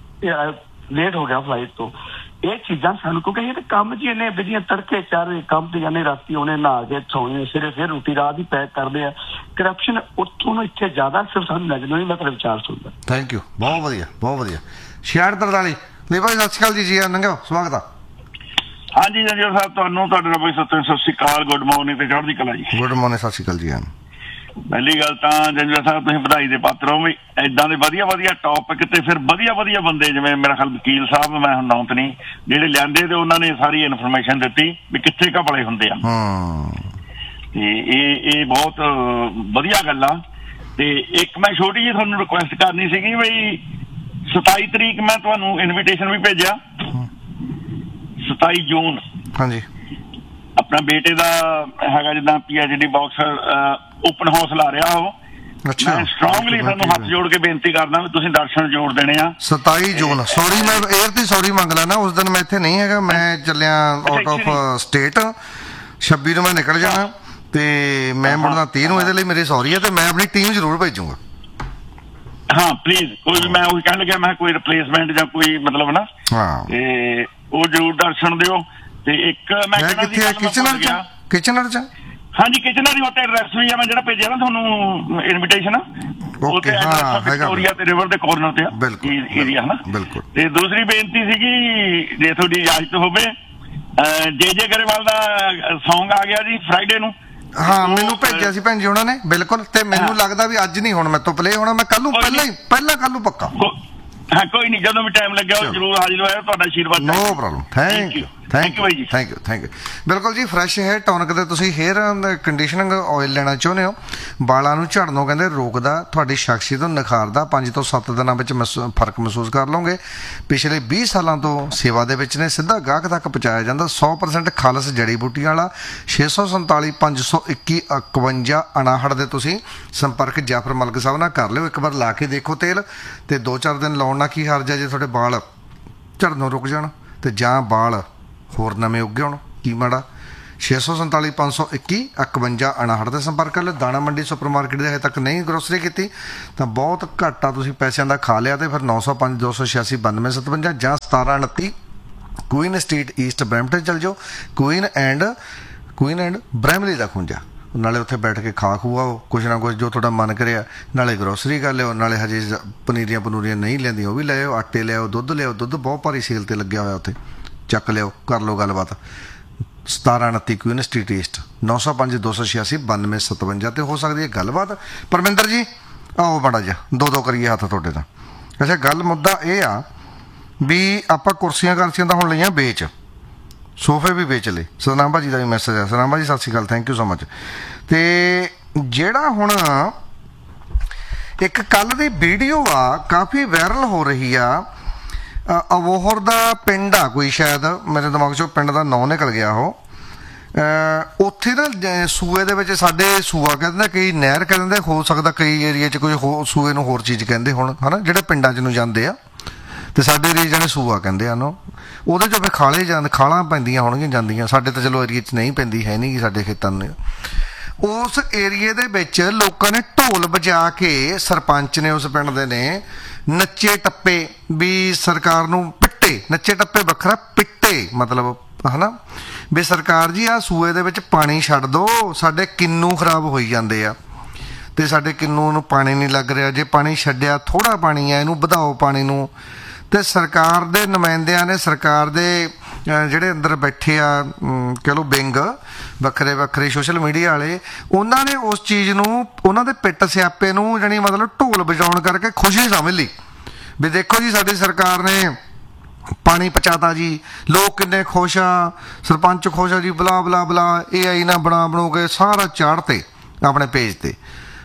ਲੇਟ ਹੋ ਗਿਆ ਫਲਾਈਟ ਤੋਂ, ਇਹ ਚੀਜ਼ਾਂ ਸਾਨੂੰ, ਕਿਉਂਕਿ ਇਹ ਤਾਂ ਕੰਮ ਚ ਇੰਨੇ ਬਿਜੀਆਂ, ਤੜਕੇ ਚਾਰ ਵਜੇ ਕੰਮ ਤੇ ਜਾਂਦੇ, ਰਾਤੀ ਉਹਨੇ ਨਹਾ ਕੇ ਸੌਣੇ, ਸਵੇਰੇ ਫਿਰ ਰੋਟੀ ਰਾਤ ਹੀ ਪੈਕ ਕਰਦੇ ਆ। ਕਰਪਸ਼ਨ ਉੱਥੋਂ ਨੂੰ ਇੱਥੇ ਜ਼ਿਆਦਾ ਸਿਰਫ ਸਾਨੂੰ ਨਜ਼ਰ ਨਹੀਂ, ਮੈਂ ਤੁਹਾਡੇ ਵਿਚਾਰ ਸੁਣਦਾ। ਥੈਂਕ ਯੂ, ਬਹੁਤ ਵਧੀਆ ਬਹੁਤ ਵਧੀਆ। ਛਿਆਹਠ ਤਰਤਾਲੀ ਨਹੀਂ ਭਾਈ, ਸਤਿ ਸ਼੍ਰੀ ਅਕਾਲ ਜੀ, ਜੀ ਨੰਗਿਓ, ਸਵਾਗਤ ਆ। ਹਾਂਜੀ ਜੰਜਰ ਸਾਹਿਬ, ਤੁਹਾਨੂੰ ਤੁਹਾਡੇ ਨਾਲ ਸਤਿ ਸ਼੍ਰੀ ਅਕਾਲ, ਗੁੱਡ ਮਾਰਨਿੰਗ ਤੇ ਚੜ੍ਹਦੀ ਕਲਾ ਜੀ। ਗੁੱਡ ਮਾਰਨਿੰਗ, ਸਤਿ ਸ਼੍ਰੀ ਅਕਾਲ ਜੀ। ਪਹਿਲੀ ਗੱਲ ਤਾਂ ਜੰਜਰ ਸਾਹਿਬ ਤੁਸੀਂ ਵਧਾਈ ਦੇ ਪਾਤਰ ਹੋ ਵੀ ਏਦਾਂ ਦੇ ਵਧੀਆ ਵਧੀਆ ਟੌਪਿਕ ਤੇ ਫਿਰ ਵਧੀਆ ਵਧੀਆ ਬੰਦੇ, ਜਿਵੇਂ ਮੇਰਾ ਖਿਆਲ ਵਕੀਲ ਸਾਹਿਬ, ਮੈਂ ਹੁਣ ਨਾਮ ਤੇ ਨਹੀਂ, ਜਿਹੜੇ ਲਿਆਂਦੇ ਤੇ ਉਹਨਾਂ ਨੇ ਸਾਰੀ ਇਨਫੋਰਮੇਸ਼ਨ ਦਿੱਤੀ ਵੀ ਕਿੱਥੇ ਘਪਲੇ ਹੁੰਦੇ ਆ, ਤੇ ਇਹ ਇਹ ਬਹੁਤ ਵਧੀਆ ਗੱਲ ਆ। ਤੇ ਇੱਕ ਮੈਂ ਛੋਟੀ ਜਿਹੀ ਤੁਹਾਨੂੰ ਰਿਕੁਐਸਟ ਕਰਨੀ ਸੀਗੀ ਵੀ ਸਤਾਈ ਤਰੀਕ ਮੈਂ ਤੁਹਾਨੂੰ ਇਨਵੀਟੇਸ਼ਨ ਵੀ ਭੇਜਿਆ, ਸਤਾਈ ਜੂਨ। ਹਾਂਜੀ, ਆਪਣਾ ਬੇਟੇ ਦਾ ਹੈਗਾ ਜਿੱਦਾਂ P H D boxer open house ਲਾ ਰਿਹਾ ਉਹ। ਮੈਂ ਸਟਰੋਂਗਲੀ ਤੁਹਾਨੂੰ ਹੱਥ ਜੋੜ ਕੇ ਬੇਨਤੀ ਕਰਦਾ ਵੀ ਤੁਸੀਂ ਦਰਸ਼ਨ ਜੋੜ ਦੇਣੇ ਆ। ਸਤਾਈ ਜੂਨ, ਸੌਰੀ ਮੈਂ 에ਅਰ ਦੀ ਸੌਰੀ ਮੰਗ ਲੈਣਾ, ਉਸ ਦਿਨ ਮੈਂ ਇੱਥੇ ਨਹੀਂ ਹੈਗਾ, ਮੈਂ ਚੱਲਿਆ ਆਊਟ ਆਫ ਸਟੇਟ। ਛੱਬੀ ਨੂੰ ਮੈਂ ਨਿਕਲ ਜਾਣਾ ਤੇ ਮੈਂ ਮੁੜਨਾ ਤੀਹ ਨੂੰ, ਇਹਦੇ ਲਈ ਮੇਰੀ ਸੌਰੀ ਹੈ, ਤੇ ਮੈਂ ਆਪਣੀ ਟੀਮ ਜ਼ਰੂਰ ਭੇਜੂਗਾ। ਹਾਂ ਪਲੀਜ਼, ਕੋਈ ਵੀ, ਮੈਂ ਉਹੀ ਕਹਿਣ ਲੱਗਿਆ ਮੈਂ ਕੋਈ ਰਿਪਲੇਸਮੈਂਟ ਜਾਂ ਕੋਈ ਮਤਲਬ ਨਾ, ਤੇ ਉਹ ਜ਼ਰੂਰ ਦਰਸ਼ਨ ਦਿਓ। ਤੇ ਇੱਕ ਮੈਂ ਕਿੱਥੇ, ਕਿਚਨਰ ਚ? ਕਿਚਨਰ ਚ? ਹਾਂਜੀ ਕਿਚਨਰ ਦੀ ਉੱਤੇ ਐਡਰੈਸ ਵੀ ਆ, ਮੈਂ ਜਿਹੜਾ ਭੇਜਿਆ ਨਾ ਤੁਹਾਨੂੰ ਇਨਵੀਟੇਸ਼ਨ, ਓਕੇ, ਹਾਂ ਵਿਕਟੋਰੀਆ ਤੇ ਰਿਵਰ ਦੇ ਕਾਰਨਰ ਤੇ ਆ ਏਰੀਆ ਹਨਾ। ਬਿਲਕੁਲ। ਤੇ ਦੂਸਰੀ ਬੇਨਤੀ ਸੀਗੀ, ਜੇ ਤੁਹਾਡੀ ਇਜਾਜ਼ਤ ਹੋਵੇ, ਜੇ ਜੇ ਗਰੇਵਾਲ ਦਾ ਸੌਂਗ ਆ ਗਿਆ ਜੀ ਫਰਾਈਡੇ ਨੂੰ। ਹਾਂ ਮੈਨੂੰ ਭੇਜਿਆ ਸੀ ਭੈਣ ਜੀ ਉਹਨਾਂ ਨੇ, ਬਿਲਕੁਲ। ਤੇ ਮੈਨੂੰ ਲੱਗਦਾ ਵੀ ਅੱਜ ਨਹੀਂ ਹੁਣ ਮੇਰੇ ਤੋਂ ਪਲੇ ਹੋਣਾ, ਮੈਂ ਕੱਲ ਨੂੰ ਪਹਿਲਾਂ ਹੀ ਪਹਿਲਾਂ ਕੱਲ ਨੂੰ ਪੱਕਾ। ਹਾਂ ਕੋਈ ਨਹੀਂ, ਜਦੋਂ ਵੀ ਟਾਈਮ ਲੱਗਿਆ ਉਹ ਜ਼ਰੂਰ ਹਾਜ਼ਰ ਹੋਇਆ, ਤੁਹਾਡਾ ਆਸ਼ੀਰਵਾਦ। No problem, thank you thank you thank you thank you. ਬਿਲਕੁਲ ਜੀ, ਫਰੈਸ਼ ਹੈਅਰ ਟੌਨਿਕ ਦੇ ਤੁਸੀਂ ਹੇਅਰ ਕੰਡੀਸ਼ਨਿੰਗ ਆਇਲ ਲੈਣਾ ਚਾਹੁੰਦੇ ਹੋ, ਵਾਲਾਂ ਨੂੰ ਝੜਨੋਂ ਕਹਿੰਦੇ ਰੋਕਦਾ, ਤੁਹਾਡੀ ਸ਼ਖਸੀਅਤ ਨੂੰ ਨਿਖਾਰਦਾ, ਪੰਜ ਤੋਂ ਸੱਤ ਦਿਨਾਂ ਵਿੱਚ ਫਰਕ ਮਹਿਸੂਸ ਕਰ ਲਓਗੇ। ਪਿਛਲੇ ਵੀਹ ਸਾਲਾਂ ਤੋਂ ਸੇਵਾ ਦੇ ਵਿੱਚ ਨੇ, ਸਿੱਧਾ ਗਾਹਕ ਤੱਕ ਪਹੁੰਚਾਇਆ ਜਾਂਦਾ, ਸੌ ਪਰਸੈਂਟ ਖਾਲਸ ਜੜੀ ਬੂਟੀਆਂ ਵਾਲਾ। ਛੇ ਸੌ ਸੰਤਾਲੀ ਪੰਜ ਸੌ ਇੱਕੀ ਇਕਵੰਜਾ ਉਣਾਹਠ ਦੇ ਤੁਸੀਂ ਸੰਪਰਕ ਜਾਫਰ ਮਲਕ ਸਾਹਿਬ ਨਾਲ ਕਰ ਲਿਓ। ਇੱਕ ਵਾਰ ਲਾ ਕੇ ਦੇਖੋ ਤੇਲ, ਤੇ ਦੋ ਚਾਰ ਦਿਨ ਲਾਉਣ ਨਾਲ ਕੀ ਹਰਜ ਹੈ ਜੇ ਤੁਹਾਡੇ ਵਾਲ ਝੜਨੋਂ ਰੁਕ ਜਾਣ, ਤੇ ਜਾਂ ਵਾਲ ਹੋਰ ਨਵੇਂ ਉੱਗੇ ਹੋਣ, ਕੀ ਮਾੜਾ। ਛੇ ਸੌ ਸੰਤਾਲੀ ਪੰਜ ਸੌ ਇੱਕੀ ਇਕਵੰਜਾ ਉਣਾਹਠ ਦੇ ਸੰਪਰਕ ਕਰ ਲਿਓ। ਦਾਣਾ ਮੰਡੀ ਸੁਪਰ ਮਾਰਕੀਟ ਦੇ ਹਜੇ ਤੱਕ ਨਹੀਂ ਗਰੋਸਰੀ ਕੀਤੀ ਤਾਂ ਬਹੁਤ ਘੱਟ ਆ, ਤੁਸੀਂ ਪੈਸਿਆਂ ਦਾ ਖਾ ਲਿਆ। ਤੇ ਫਿਰ ਨੌ ਸੌ ਪੰਜ ਦੋ ਸੌ ਛਿਆਸੀ ਬਾਨਵੇਂ ਸਤਵੰਜਾ ਜਾਂ ਸਤਾਰਾਂ ਉਨੱਤੀ ਕੁਈਨ ਸਟਰੀਟ ਈਸਟ ਬਰੈਂਪਟਨ ਚੱਲ ਜਾਓ। Queen and Queen and Bramley ਦਾ ਖੁੰਜਾ, ਨਾਲੇ ਉੱਥੇ ਬੈਠ ਕੇ ਖਾ ਖੂਆਓ ਕੁਛ ਨਾ ਕੁਛ ਜੋ ਤੁਹਾਡਾ ਮਨ ਕਰਿਆ, ਨਾਲੇ ਗਰੋਸਰੀ ਕਰ ਲਿਓ, ਨਾਲੇ ਹਜੇ ਪਨੀਰੀਆਂ ਪਨੂਰੀਆਂ ਨਹੀਂ ਲੈਂਦੀਆਂ ਉਹ ਵੀ ਲੈ ਆਓ, ਆਟੇ ਲਿਆਓ, ਦੁੱਧ ਲਿਆਓ, ਦੁੱਧ ਬਹੁਤ ਭਾਰੀ ਸੇਲ 'ਤੇ ਲੱਗਿਆ ਹੋਇਆ, ਉੱਥੇ ਚੱਕ ਲਿਓ, ਕਰ ਲਓ ਗੱਲਬਾਤ। ਸਤਾਰਾਂ ਉਨੱਤੀ ਕੁਈਨ ਸਟਰੀਟ ਈਸਟ, ਨੌ ਸੌ ਪੰਜ ਦੋ ਸੌ ਛਿਆਸੀ ਬਾਨਵੇਂ ਸਤਵੰਜਾ 'ਤੇ ਹੋ ਸਕਦੀ ਹੈ ਗੱਲਬਾਤ। ਪਰਮਿੰਦਰ ਜੀ ਆਓ ਮਾੜਾ ਜਿਹਾ ਦੋ ਦੋ ਕਰੀਏ ਹੱਥ ਤੁਹਾਡੇ ਦਾ। ਅੱਛਾ, ਗੱਲ ਮੁੱਦਾ ਇਹ ਆ ਵੀ ਆਪਾਂ ਕੁਰਸੀਆਂ ਕਰਸੀਆਂ ਤਾਂ ਹੁਣ ਲਈਆਂ ਵੇਚ, ਸੋਫੇ ਵੀ ਵੇਚ ਲਏ। ਸਤਨਾਮ ਭਾਜੀ ਦਾ ਵੀ ਮੈਸੇਜ ਆ। ਸਤਨਾਮ ਭਾਜੀ ਸਤਿ ਸ਼੍ਰੀ ਅਕਾਲ, ਥੈਂਕ ਯੂ ਸੋ ਮਚ। ਤੇ ਜਿਹੜਾ ਹੁਣ ਇੱਕ ਕੱਲ੍ਹ ਦੀ ਵੀਡੀਓ ਆ ਕਾਫੀ ਵਾਇਰਲ ਹੋ ਰਹੀ ਆ, ਅਬੋਹਰ ਦਾ ਪਿੰਡ ਆ ਕੋਈ, ਸ਼ਾਇਦ ਮੇਰੇ ਦਿਮਾਗ 'ਚੋਂ ਪਿੰਡ ਦਾ ਨਾਂ ਨਿਕਲ ਗਿਆ ਉਹ। ਉੱਥੇ ਨਾ ਸੂਏ ਦੇ ਵਿੱਚ, ਸਾਡੇ ਸੂਆ ਕਹਿ ਦਿੰਦੇ, ਕਈ ਨਹਿਰ ਕਹਿ ਦਿੰਦੇ, ਹੋ ਸਕਦਾ ਕਈ ਏਰੀਏ 'ਚ ਕੋਈ ਹੋ ਸੂਏ ਨੂੰ ਹੋਰ ਚੀਜ਼ ਕਹਿੰਦੇ ਹੁਣ, ਹੈ ਨਾ, ਜਿਹੜੇ ਪਿੰਡਾਂ 'ਚ ਨੂੰ ਜਾਂਦੇ ਆ, ਤੇ ਸਾਡੇ ਏਰੀਏ ਜਾਣੇ ਸੂਆ ਕਹਿੰਦੇ ਹਨ। ਉਹਦੇ 'ਚੋਂ ਫਿਰ ਖਾਲੇ ਜਾਂਦੇ, ਖਾਲਾਂ ਪੈਂਦੀਆਂ ਹੋਣਗੀਆਂ ਜਾਂਦੀਆਂ, ਸਾਡੇ ਤਾਂ ਚਲੋ ਏਰੀਏ 'ਚ ਨਹੀਂ ਪੈਂਦੀ, ਹੈ ਨਹੀਂ ਸਾਡੇ ਖੇਤਾਂ ਨੂੰ। ਉਸ ਏਰੀਏ ਦੇ ਵਿੱਚ ਲੋਕਾਂ ਨੇ ਢੋਲ ਵਜਾ ਕੇ, ਸਰਪੰਚ ਨੇ ਉਸ ਪਿੰਡ ਦੇ ਨੇ ਨੱਚੇ ਟੱਪੇ ਵੀ ਸਰਕਾਰ ਨੂੰ ਪਿੱਟੇ, ਨੱਚੇ ਟੱਪੇ ਵੱਖਰਾ, ਪਿੱਟੇ ਮਤਲਬ ਹੈ ਨਾ, ਵੀ ਸਰਕਾਰ ਜੀ ਆਹ ਸੂਏ ਦੇ ਵਿੱਚ ਪਾਣੀ ਛੱਡ ਦਿਓ, ਸਾਡੇ ਕਿੰਨੂ ਖਰਾਬ ਹੋਈ ਜਾਂਦੇ ਆ, ਤੇ ਸਾਡੇ ਕਿੰਨੂ ਨੂੰ ਪਾਣੀ ਨਹੀਂ ਲੱਗ ਰਿਹਾ, ਜੇ ਪਾਣੀ ਛੱਡਿਆ ਥੋੜ੍ਹਾ ਪਾਣੀ ਆ, ਇਹਨੂੰ ਵਧਾਓ ਪਾਣੀ ਨੂੰ। ਤੇ ਸਰਕਾਰ ਦੇ ਨੁਮਾਇੰਦਿਆਂ ਨੇ, ਸਰਕਾਰ ਦੇ ਜਿਹੜੇ ਅੰਦਰ ਬੈਠੇ ਆ ਕਹਿ ਲਓ ਵਿੰਗ, ਵੱਖਰੇ ਵੱਖਰੇ ਸੋਸ਼ਲ ਮੀਡੀਆ ਵਾਲੇ, ਉਹਨਾਂ ਨੇ ਉਸ ਚੀਜ਼ ਨੂੰ, ਉਹਨਾਂ ਦੇ ਪਿੱਟ ਸਿਆਪੇ ਨੂੰ ਜਾਣੀ ਮਤਲਬ ਢੋਲ ਵਜਾਉਣ ਕਰਕੇ ਖੁਸ਼ੀ ਸਮਝ ਲਈ ਵੀ ਦੇਖੋ ਜੀ ਸਾਡੀ ਸਰਕਾਰ ਨੇ ਪਾਣੀ ਪਹੁੰਚਾਤਾ ਜੀ, ਲੋਕ ਕਿੰਨੇ ਖੁਸ਼ ਆ, ਸਰਪੰਚ ਖੁਸ਼ ਆ ਜੀ, ਬਲਾ ਬਲਾ ਬਲਾ। ਏ ਆਈ ਨਾ ਬਣਾ ਬਣੋ ਕੇ ਸਾਰਾ ਚਾੜ ਤੇ ਆਪਣੇ ਪੇਜ ਤੇ।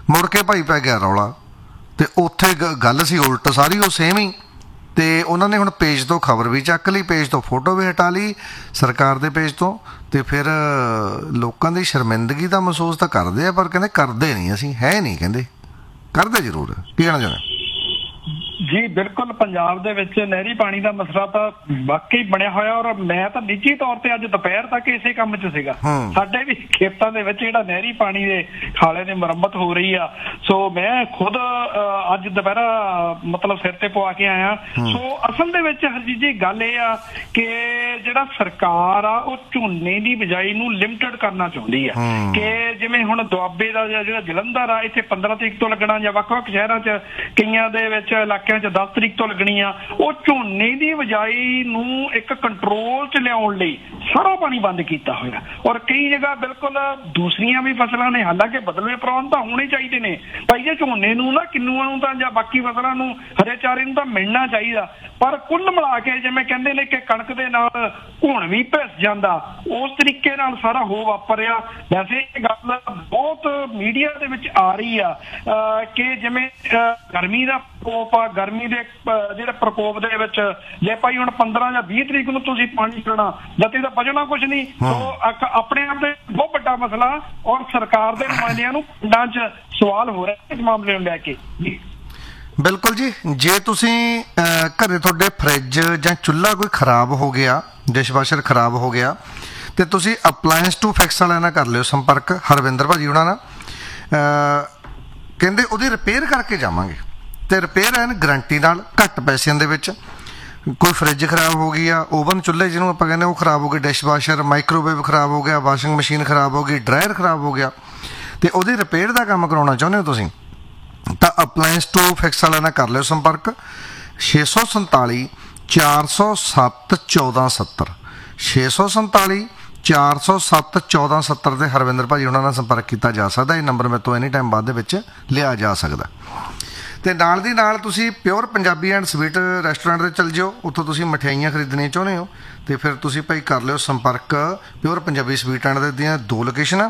ਮੁੜ ਕੇ ਭਾਈ ਪੈ ਗਿਆ ਰੌਲਾ, ਤੇ ਉੱਥੇ ਗੱਲ ਸੀ ਉਲਟ ਸਾਰੀ ਉਹ ਸੇਮ ਹੀ। ਤੇ ਉਹਨਾਂ ਨੇ ਹੁਣ ਪੇਜ ਤੋਂ ਖਬਰ ਵੀ ਚੱਕ ਲਈ, ਪੇਜ ਤੋਂ ਫੋਟੋ ਵੀ ਹਟਾ ਲਈ ਸਰਕਾਰ ਦੇ ਪੇਜ ਤੋਂ। ਤੇ ਫਿਰ ਲੋਕਾਂ ਦੀ ਸ਼ਰਮਿੰਦਗੀ ਤਾਂ ਮਹਿਸੂਸ ਤਾਂ ਕਰਦੇ ਆ, ਪਰ ਕਹਿੰਦੇ ਕਰਦੇ ਨਹੀਂ ਅਸੀਂ, ਹੈ ਨਹੀਂ, ਕਹਿੰਦੇ ਕਰਦੇ ਜ਼ਰੂਰ। ਕੀ ਕਹਿਣਾ ਚਾਹੁੰਦੇ? ਜੀ ਬਿਲਕੁਲ, ਪੰਜਾਬ ਦੇ ਵਿੱਚ ਨਹਿਰੀ ਪਾਣੀ ਦਾ ਮਸਲਾ ਤਾਂ ਵਾਕਈ ਬਣਿਆ ਹੋਇਆ, ਔਰ ਮੈਂ ਤਾਂ ਨਿੱਜੀ ਤੌਰ ਤੇ ਅੱਜ ਦੁਪਹਿਰ ਤੱਕ ਇਸੇ ਕੰਮ 'ਚ ਸੀਗਾ। ਸਾਡੇ ਵੀ ਖੇਤਾਂ ਦੇ ਵਿੱਚ ਜਿਹੜਾ ਨਹਿਰੀ ਪਾਣੀ ਦੇ ਖਾਲੇ ਦੀ ਮੁਰੰਮਤ ਹੋ ਰਹੀ ਆ, ਸੋ ਮੈਂ ਖੁਦ ਅੱਜ ਦੁਪਹਿਰਾ ਮਤਲਬ ਸਿਰ ਤੇ ਪਵਾ ਕੇ ਆਇਆ। ਸੋ ਅਸਲ ਦੇ ਵਿੱਚ ਹਰਜੀਤ ਜੀ ਗੱਲ ਇਹ ਆ ਕਿ ਜਿਹੜਾ ਸਰਕਾਰ ਆ ਉਹ ਝੋਨੇ ਦੀ ਬਿਜਾਈ ਨੂੰ ਲਿਮਟਿਡ ਕਰਨਾ ਚਾਹੁੰਦੀ ਆ, ਕਿ ਜਿਵੇਂ ਹੁਣ ਦੁਆਬੇ ਦਾ ਜਿਹੜਾ ਜਲੰਧਰ ਆ, ਇੱਥੇ ਪੰਦਰਾਂ ਤਰੀਕ ਤੋਂ ਲੱਗਣਾ, ਜਾਂ ਵੱਖ-ਵੱਖ ਸ਼ਹਿਰਾਂ 'ਚ ਕਈਆਂ ਦੇ ਵਿੱਚ ਇਲਾਕਿਆਂ ਚ ਦਸ ਤਰੀਕ ਤੋਂ ਲੱਗਣੀ ਆ। ਉਹ ਝੋਨੇ ਦੀ ਬਿਜਾਈ ਨੂੰ ਇੱਕ ਕੰਟਰੋਲ ਚ ਲਿਆਉਣ ਲਈ ਸਾਰਾ ਪਾਣੀ ਬੰਦ ਕੀਤਾ ਹੋਇਆ, ਔਰ ਕਈ ਜਗ੍ਹਾ ਬਿਲਕੁਲ ਦੂਸਰੀਆਂ ਵੀ ਫਸਲਾਂ ਨੇ, ਹਾਲਾਂਕਿ ਬਦਲਵੇਂ ਪ੍ਰਬੰਧ ਤਾਂ ਹੋਣੇ ਚਾਹੀਦੇ ਨੇ ਭਾਈ ਜੇ ਝੋਨੇ ਨੂੰ ਨਾ, ਕਿੰਨੂਆਂ ਨੂੰ ਤਾਂ ਜਾਂ ਬਾਕੀ ਫਸਲਾਂ ਨੂੰ, ਹਰੇ ਚਾਰੇ ਨੂੰ ਤਾਂ ਮਿਲਣਾ ਚਾਹੀਦਾ, ਪਰ ਕੁੱਲ ਮਿਲਾ ਕੇ ਜਿਵੇਂ ਕਹਿੰਦੇ ਨੇ ਕਿ ਕਣਕ ਦੇ ਨਾਲ ਘੁਣ ਵੀ ਭਿਸ ਜਾਂਦਾ, ਉਸ ਤਰੀਕੇ ਨਾਲ ਸਾਰਾ ਹੋ ਵਾਪਰਿਆ। ਵੈਸੇ ਇਹ ਗੱਲ ਬਹੁਤ ਮੀਡੀਆ ਦੇ ਵਿੱਚ ਆ ਰਹੀ ਆ ਕਿ ਜਿਵੇਂ ਗਰਮੀ ਦਾ ਪ੍ਰਕੋਪ ਆ, ਗਰਮੀ ਦੇ ਜਿਹੜੇ ਪ੍ਰਕੋਪ ਦੇ ਵਿੱਚ ਜੇ ਭਾਈ ਹੁਣ ਪੰਦਰਾਂ ਜਾਂ ਵੀਹ ਤਰੀਕ ਨੂੰ ਤੁਸੀਂ ਪਾਣੀ ਛੱਡਣਾ, ਜਦ ਤੱਕ ਬਚਣਾ ਕੁਛ ਨਹੀਂ। ਸੋ ਆਪਣੇ ਆਪ ਦੇ ਬਹੁਤ ਵੱਡਾ ਮਸਲਾ, ਔਰ ਸਰਕਾਰ ਦੇ ਨੁਮਾਇੰਦਿਆਂ ਨੂੰ ਪਿੰਡਾਂ 'ਚ ਸਵਾਲ ਹੋ ਰਿਹਾ ਇਸ ਮਾਮਲੇ ਨੂੰ ਲੈ ਕੇ। ਬਿਲਕੁਲ ਜੀ, ਜੇ ਤੁਸੀਂ ਘਰੇ ਤੁਹਾਡੇ ਫਰਿੱਜ ਜਾਂ ਚੁੱਲ੍ਹਾ ਕੋਈ ਖਰਾਬ ਹੋ ਗਿਆ, ਡਿਸ਼ਵਾਸ਼ਰ ਖਰਾਬ ਹੋ ਗਿਆ, ਤੇ ਤੁਸੀਂ ਅਪਲਾਇੰਸ ਟੂ ਫਿਕਸ ਵਾਲਿਆਂ ਨਾਲ ਕਰ ਲਿਓ ਸੰਪਰਕ, ਹਰਵਿੰਦਰ ਭਾਜੀ ਉਹਨਾਂ ਨਾਲ। ਕਹਿੰਦੇ ਉਹਦੀ ਰਿਪੇਅਰ ਕਰਕੇ ਜਾਵਾਂਗੇ, ਤੇ ਰਿਪੇਅਰ ਐਨ ਗਰੰਟੀ ਨਾਲ, ਘੱਟ ਪੈਸਿਆਂ ਦੇ ਵਿੱਚ। ਕੋਈ ਫਰਿੱਜ ਖਰਾਬ ਹੋ ਗਈ ਆ, ਓਵਨ ਚੁੱਲ੍ਹੇ ਜਿਹਨੂੰ ਆਪਾਂ ਕਹਿੰਦੇ ਉਹ ਖਰਾਬ ਹੋ ਗਏ, ਡਿਸ਼ਵਾਸ਼ਰ, ਮਾਈਕ੍ਰੋਵੇਵ ਖਰਾਬ ਹੋ ਗਿਆ, ਵਾਸ਼ਿੰਗ ਮਸ਼ੀਨ ਖਰਾਬ ਹੋ ਗਈ, ਡਰਾਇਰ ਖਰਾਬ ਹੋ ਗਿਆ, ਤੇ ਉਹਦੀ ਰਿਪੇਅਰ ਦਾ ਕੰਮ ਕਰਾਉਣਾ ਚਾਹੁੰਦੇ ਹੋ ਤੁਸੀਂ, ਤਾਂ ਅਪਲਾਇੰਸ ਟੂ ਫਿਕਸ ਵਾਲਿਆਂ ਨਾਲ ਕਰ ਲਿਓ ਸੰਪਰਕ। ਛੇ ਸੌ ਸੰਤਾਲੀ ਚਾਰ ਸੌ ਸੱਤ ਚੌਦਾਂ ਸੱਤਰ ਛੇ ਸੌ ਸੰਤਾਲੀ ਚਾਰ ਸੌ ਸੱਤ ਚੌਦਾਂ ਸੱਤਰ ਤੇ ਹਰਵਿੰਦਰ ਭਾਜੀ ਉਹਨਾਂ ਨਾਲ ਸੰਪਰਕ ਕੀਤਾ ਜਾ ਸਕਦਾ। ਇਹ ਨੰਬਰ ਮੇਰੇ ਤੋਂ ਐਨੀ ਟਾਈਮ ਬਾਅਦ ਦੇ ਵਿੱਚ ਲਿਆ ਜਾ ਸਕਦਾ। ਤੇ ਨਾਲ ਦੀ ਨਾਲ ਤੁਸੀਂ pure Punjabi and sweet restaurant 'ਤੇ ਚੱਲ ਜਾਓ, ਉੱਥੋਂ ਤੁਸੀਂ ਮਠਿਆਈਆਂ ਖਰੀਦਣੀਆਂ ਚਾਹੁੰਦੇ ਹੋ, ਤੇ ਫਿਰ ਤੁਸੀਂ ਭਾਈ ਕਰ ਲਿਓ ਸੰਪਰਕ। ਪਿਓਰ ਪੰਜਾਬੀ ਸਵੀਟ ਐਂਡ ਦੀਆਂ ਦੋ ਲੋਕੇਸ਼ਨਾਂ,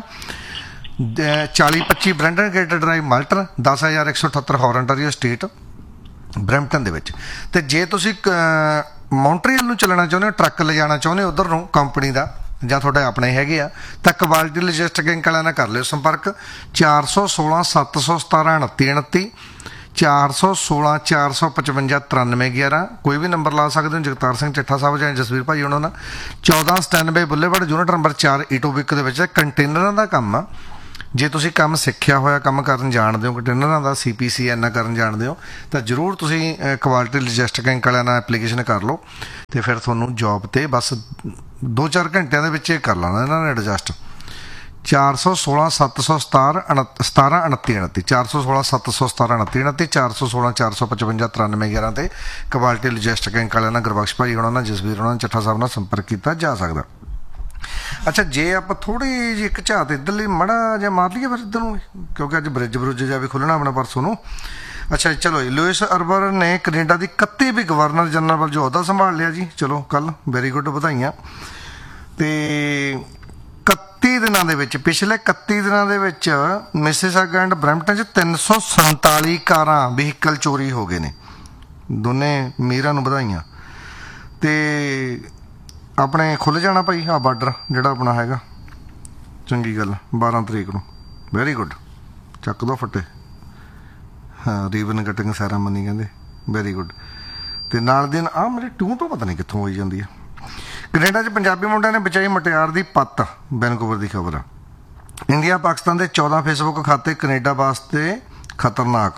ਚਾਲੀ ਪੱਚੀ ਬ੍ਰੈਂਡਨ ਗੇਟ ਡਰਾਈਵ ਮਾਲਟਨ, ਦਸ ਹਜ਼ਾਰ ਇੱਕ ਸੌ ਅਠੱਤਰ ਹੌਰਨਟਰੀਓ ਸਟੇਟ ਬਰੈਂਪਟਨ ਦੇ ਵਿੱਚ। ਤੇ ਜੇ ਤੁਸੀਂ ਮੌਂਟਰੀਅਲ ਨੂੰ ਚੱਲਣਾ ਚਾਹੁੰਦੇ ਹੋ, ਟਰੱਕ ਲਿਜਾਣਾ ਚਾਹੁੰਦੇ ਹੋ ਉੱਧਰ ਨੂੰ ਕੰਪਨੀ ਦਾ, ਜਾਂ ਤੁਹਾਡੇ ਆਪਣੇ ਹੈਗੇ ਆ, ਤਾਂ ਕੁਆਲਿਟੀ ਲੌਜਿਸਟਿਕ ਇੰਕ ਵਾਲਿਆਂ ਨਾਲ ਕਰ ਲਿਓ ਸੰਪਰਕ। ਚਾਰ ਸੌ ਸੋਲਾਂ ਸੱਤ ਸੌ ਸਤਾਰਾਂ ਉਣੱਤੀ ਉਣੱਤੀ ਚਾਰ ਸੌ ਸੋਲਾਂ ਚਾਰ ਸੌ ਪਚਵੰਜਾ ਤਰਾਨਵੇਂ ਗਿਆਰਾਂ। ਕੋਈ ਵੀ ਨੰਬਰ ਲਾ ਸਕਦੇ ਹੋ, ਜਗਤਾਰ ਸਿੰਘ ਚੱਠਾ ਸਾਹਿਬ ਜਾਂ ਜਸਵੀਰ ਭਾਈ ਉਹਨਾਂ ਨਾਲ। ਚੌਦਾਂ ਸਟੈਨਵੇ ਬੁੱਲੇਵਾਰਡ, ਯੂਨਿਟ ਨੰਬਰ ਚਾਰ, ਈਟੋਬਿਕ ਦੇ ਵਿੱਚ ਕੰਟੇਨਰਾਂ ਦਾ ਕੰਮ ਆ। ਜੇ ਤੁਸੀਂ ਕੰਮ ਸਿੱਖਿਆ ਹੋਇਆ, ਕੰਮ ਕਰਨ ਜਾਣਦੇ ਹੋ, ਕੰਟੇਨਰਾਂ ਦਾ ਸੀ ਪੀ ਸੀ ਐਨ ਕਰਨ ਜਾਣਦੇ ਹੋ, ਤਾਂ ਜ਼ਰੂਰ ਤੁਸੀਂ ਕੁਆਲਿਟੀ ਲੌਜਿਸਟਿਕ ਇੰਕ ਵਾਲਿਆਂ ਨਾਲ ਐਪਲੀਕੇਸ਼ਨ ਕਰ ਲਓ, ਤੇ ਫਿਰ ਤੁਹਾਨੂੰ ਜੋਬ 'ਤੇ ਬਸ ਦੋ ਚਾਰ ਘੰਟਿਆਂ ਦੇ ਵਿੱਚ ਇਹ ਕਰ ਲੈਣਾ ਇਹਨਾਂ ਨੇ ਐਡਜਸਟ। ਚਾਰ ਸੌ ਸੋਲਾਂ ਸੱਤ ਸੌ ਸਤਾਰ ਉਣੱਤ ਸਤਾਰਾਂ ਉਣੱਤੀ ਉਣੱਤੀ ਚਾਰ ਸੌ ਸੋਲਾਂ ਸੱਤ ਸੌ ਸਤਾਰਾਂ ਉਣੱਤੀ ਉਣੱਤੀ ਚਾਰ ਸੌ ਸੋਲਾਂ ਚਾਰ ਸੌ ਪਚਵੰਜਾ ਤਰਾਨਵੇਂ ਗਿਆਰਾਂ 'ਤੇ ਕੁਆਲਿਟੀ ਲੌਜਿਸਟਿਕ ਇੰਕ ਵਾਲਿਆਂ ਨਾਲ, ਗੁਰਬਖਸ਼ ਭਾਈ ਉਹਨਾਂ ਨਾਲ, ਜਸਵੀਰ ਉਹਨਾਂ ਨਾਲ, ਚੱਠਾ ਸਾਹਿਬ ਨਾਲ ਸੰਪਰਕ ਕੀਤਾ ਜਾ ਸਕਦਾ। ਅੱਛਾ, ਜੇ ਆਪਾਂ ਥੋੜ੍ਹੀ ਜਿਹੀ ਇੱਕ ਝਾਤ ਇੱਧਰਲੀ ਮੜਾ ਜਿਹਾ ਮਾਰ ਲਈਏ ਫਿਰ ਇੱਧਰ ਨੂੰ, ਕਿਉਂਕਿ ਅੱਜ ਬ੍ਰਿਜ ਬਰੁੱਜ ਜਿਹਾ ਵੀ ਖੁੱਲ੍ਹਣਾ ਆਪਣਾ ਪਰਸੋਂ ਨੂੰ। ਅੱਛਾ ਚਲੋ ਜੀ, ਲੂਇਸ ਅਰਬਰ ਨੇ ਕੈਨੇਡਾ ਦੀ ਇਕੱਤੀ ਵੀ ਗਵਰਨਰ ਜਨਰਲ ਵੱਲ ਜੋ ਅਹੁਦਾ ਸੰਭਾਲ ਲਿਆ ਜੀ, ਚਲੋ ਕੱਲ੍ਹ, ਵੈਰੀ ਗੁੱਡ, ਵਧਾਈਆਂ। ਤੇ ਇਕੱਤੀ ਦਿਨਾਂ ਦੇ ਵਿੱਚ, ਪਿਛਲੇ ਇਕੱਤੀ ਦਿਨਾਂ ਦੇ ਵਿੱਚ ਮਿਸਿਸਾਗਾ ਐਂਡ ਬਰੈਂਪਟਨ 'ਚ ਤਿੰਨ ਸੌ ਸੰਤਾਲੀ ਕਾਰਾਂ ਵਹੀਕਲ ਚੋਰੀ ਹੋ ਗਏ ਨੇ। ਦੋਨੇ ਮੀਰਾਂ ਨੂੰ ਵਧਾਈਆਂ। ਤੇ ਆਪਣੇ ਖੁੱਲ੍ਹ ਜਾਣਾ ਭਾਈ ਆਹ ਬਾਰਡਰ ਜਿਹੜਾ ਆਪਣਾ ਹੈਗਾ, ਚੰਗੀ ਗੱਲ, ਬਾਰਾਂ ਤਰੀਕ ਨੂੰ, ਵੈਰੀ ਗੁੱਡ, ਚੱਕ ਦੋ ਫੱਟੇ। ਹਾਂ, ਰੀਬਨ ਕਟਿੰਗ ਸੈਰਾਮਨੀ ਕਹਿੰਦੇ, ਵੈਰੀ ਗੁੱਡ। ਤੇ ਨਾਲ ਦੀ ਆਹ ਮੇਰੇ ਟੂ ਤੋਂ ਪਤਾ ਨਹੀਂ ਕਿੱਥੋਂ ਹੋਈ ਜਾਂਦੀ ਹੈ। ਕੈਨੇਡਾ 'ਚ ਪੰਜਾਬੀ ਮੁੰਡਿਆਂ ਨੇ ਬਚਾਈ ਮੁਟਿਆਰ ਦੀ ਪੱਤ, ਵੈਨਕੂਵਰ ਦੀ ਖਬਰ ਆ। ਇੰਡੀਆ ਪਾਕਿਸਤਾਨ ਦੇ ਚੌਦਾਂ ਫੇਸਬੁੱਕ ਖਾਤੇ ਕੈਨੇਡਾ ਵਾਸਤੇ ਖਤਰਨਾਕ।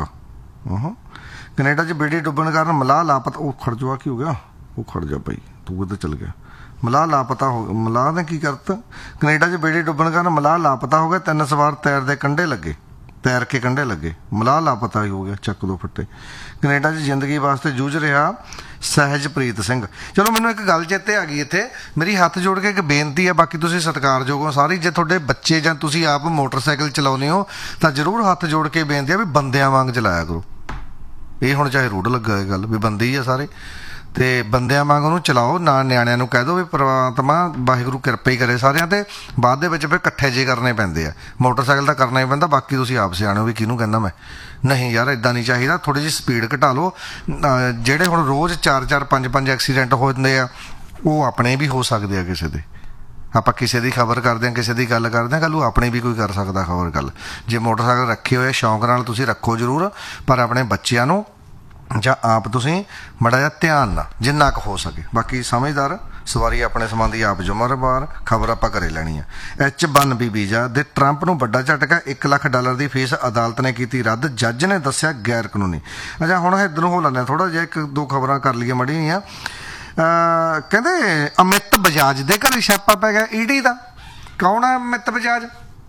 ਕੈਨੇਡਾ 'ਚ ਬੇੜੀ ਡੁੱਬਣ ਕਾਰਨ ਮਲਾਹ ਲਾਪਤਾ। ਉਹ ਖੜ ਜਾ, ਕੀ ਹੋ ਗਿਆ? ਉਹ ਖੜ ਜਾ ਭਾਈ, ਤੂੰ ਕਿੱਧਰ ਚੱਲ ਗਿਆ? ਮਲਾਹ ਲਾਪਤਾ ਹੋ, ਮਲਾਹ ਨੇ ਕੀ ਕਰਤਾ? ਕੈਨੇਡਾ 'ਚ ਬੇੜੀ ਡੁੱਬਣ ਕਾਰਨ ਮਲਾਹ ਲਾਪਤਾ ਹੋ ਗਿਆ। ਤਿੰਨ ਸਵਾਰ ਤੈਰ ਦੇ ਕੰਢੇ ਲੱਗੇ, ਤੈਰ ਕੇ ਕੰਢੇ ਲੱਗੇ, ਮਲਾਹ ਲਾਪਤਾ ਹੀ ਹੋ ਗਿਆ, ਚੱਕ ਦੋ ਫੱਟੇ। ਕੈਨੇਡਾ 'ਚ ਜ਼ਿੰਦਗੀ ਵਾਸਤੇ ਜੂਝ ਰਿਹਾ ਸਹਿਜਪ੍ਰੀਤ ਸਿੰਘ। ਚਲੋ ਮੈਨੂੰ ਇੱਕ ਗੱਲ ਚੇਤੇ ਆ ਗਈ ਇੱਥੇ, ਮੇਰੀ ਹੱਥ ਜੋੜ ਕੇ ਇੱਕ ਬੇਨਤੀ ਹੈ, ਬਾਕੀ ਤੁਸੀਂ ਸਤਿਕਾਰਯੋਗ ਹੋ ਸਾਰੀ, ਜੇ ਤੁਹਾਡੇ ਬੱਚੇ ਜਾਂ ਤੁਸੀਂ ਆਪ ਮੋਟਰਸਾਈਕਲ ਚਲਾਉਂਦੇ ਹੋ ਤਾਂ ਜ਼ਰੂਰ ਹੱਥ ਜੋੜ ਕੇ ਬੇਨਤੀ ਆ ਵੀ ਬੰਦਿਆਂ ਵਾਂਗ ਚਲਾਇਆ ਕਰੋ। ਇਹ ਹੁਣ ਚਾਹੇ ਰੂੜ ਲੱਗਾ ਇਹ ਗੱਲ, ਵੀ ਬੰਦੇ ਹੀ ਆ ਸਾਰੇ, ਤੇ ਬੰਦਿਆਂ ਵਾਂਗ ਉਹਨੂੰ ਚਲਾਓ ਨਾ, ਨਿਆਣਿਆਂ ਨੂੰ ਕਹਿ ਦਿਓ ਵੀ ਪ੍ਰਮਾਤਮਾ ਵਾਹਿਗੁਰੂ ਕਿਰਪਾ ਹੀ ਕਰੇ ਸਾਰਿਆਂ ਤੇ। ਬਾਅਦ ਦੇ ਵਿੱਚ ਫਿਰ ਇਕੱਠੇ ਜੇ ਕਰਨੇ ਪੈਂਦੇ ਆ। ਮੋਟਰਸਾਈਕਲ ਤਾਂ ਕਰਨਾ ਹੀ ਪੈਂਦਾ, ਬਾਕੀ ਤੁਸੀਂ ਆਪ ਸਿਆਣੇ ਹੋ ਵੀ ਕਿਹਨੂੰ ਕਹਿੰਦਾ ਮੈਂ। ਨਹੀਂ ਯਾਰ ਇੱਦਾਂ ਨਹੀਂ ਚਾਹੀਦਾ, ਥੋੜ੍ਹੀ ਜਿਹੀ ਸਪੀਡ ਘਟਾ ਲਓ। ਜਿਹੜੇ ਹੁਣ ਰੋਜ਼ ਚਾਰ ਚਾਰ ਪੰਜ ਪੰਜ ਐਕਸੀਡੈਂਟ ਹੋ ਜਾਂਦੇ ਆ ਉਹ ਆਪਣੇ ਵੀ ਹੋ ਸਕਦੇ ਆ ਕਿਸੇ ਦੇ। ਆਪਾਂ ਕਿਸੇ ਦੀ ਖਬਰ ਕਰਦੇ ਹਾਂ, ਕਿਸੇ ਦੀ ਗੱਲ ਕਰਦੇ ਹਾਂ, ਕੱਲ੍ਹ ਨੂੰ ਆਪਣੇ ਵੀ ਕੋਈ ਕਰ ਸਕਦਾ ਖਬਰ ਗੱਲ। ਜੇ ਮੋਟਰਸਾਈਕਲ ਰੱਖੇ ਹੋਏ ਸ਼ੌਂਕ ਨਾਲ ਤੁਸੀਂ ਰੱਖੋ ਜ਼ਰੂਰ, ਪਰ ਆਪਣੇ ਬੱਚਿਆਂ ਨੂੰ ਜਾਂ ਆਪ ਤੁਸੀਂ ਮਾੜਾ ਜਿਹਾ ਧਿਆਨ ਨਾਲ ਜਿੰਨਾ ਕੁ ਹੋ ਸਕੇ। ਬਾਕੀ ਸਮਝਦਾਰ ਸਵਾਰੀ ਆਪਣੇ ਸੰਬੰਧੀ ਆਪ ਜ਼ਿੰਮੇਵਾਰ। ਖਬਰ ਆਪਾਂ ਘਰੇ ਲੈਣੀ ਆ। ਐਚ ਵਨ ਬੀ ਵੀਜ਼ਾ ਦੇ ਟਰੰਪ ਨੂੰ ਵੱਡਾ ਝਟਕਾ, ਇੱਕ ਲੱਖ ਡਾਲਰ ਦੀ ਫੀਸ ਅਦਾਲਤ ਨੇ ਕੀਤੀ ਰੱਦ, ਜੱਜ ਨੇ ਦੱਸਿਆ ਗੈਰ ਕਾਨੂੰਨੀ। ਅੱਛਾ ਹੁਣ ਇੱਧਰ ਨੂੰ ਹੋ ਲੈਂਦੇ ਥੋੜ੍ਹਾ ਜਿਹਾ, ਇੱਕ ਦੋ ਖਬਰਾਂ ਕਰ ਲਈਏ ਮੜੀਆਂ। ਕਹਿੰਦੇ ਅਮਿਤ ਬਜਾਜ ਦੇ ਘਰੇ ਛਾਪਾ ਪੈ ਗਿਆ ਈਡੀ ਦਾ। ਕੌਣ ਹੈ ਅਮਿਤ ਬਜਾਜ?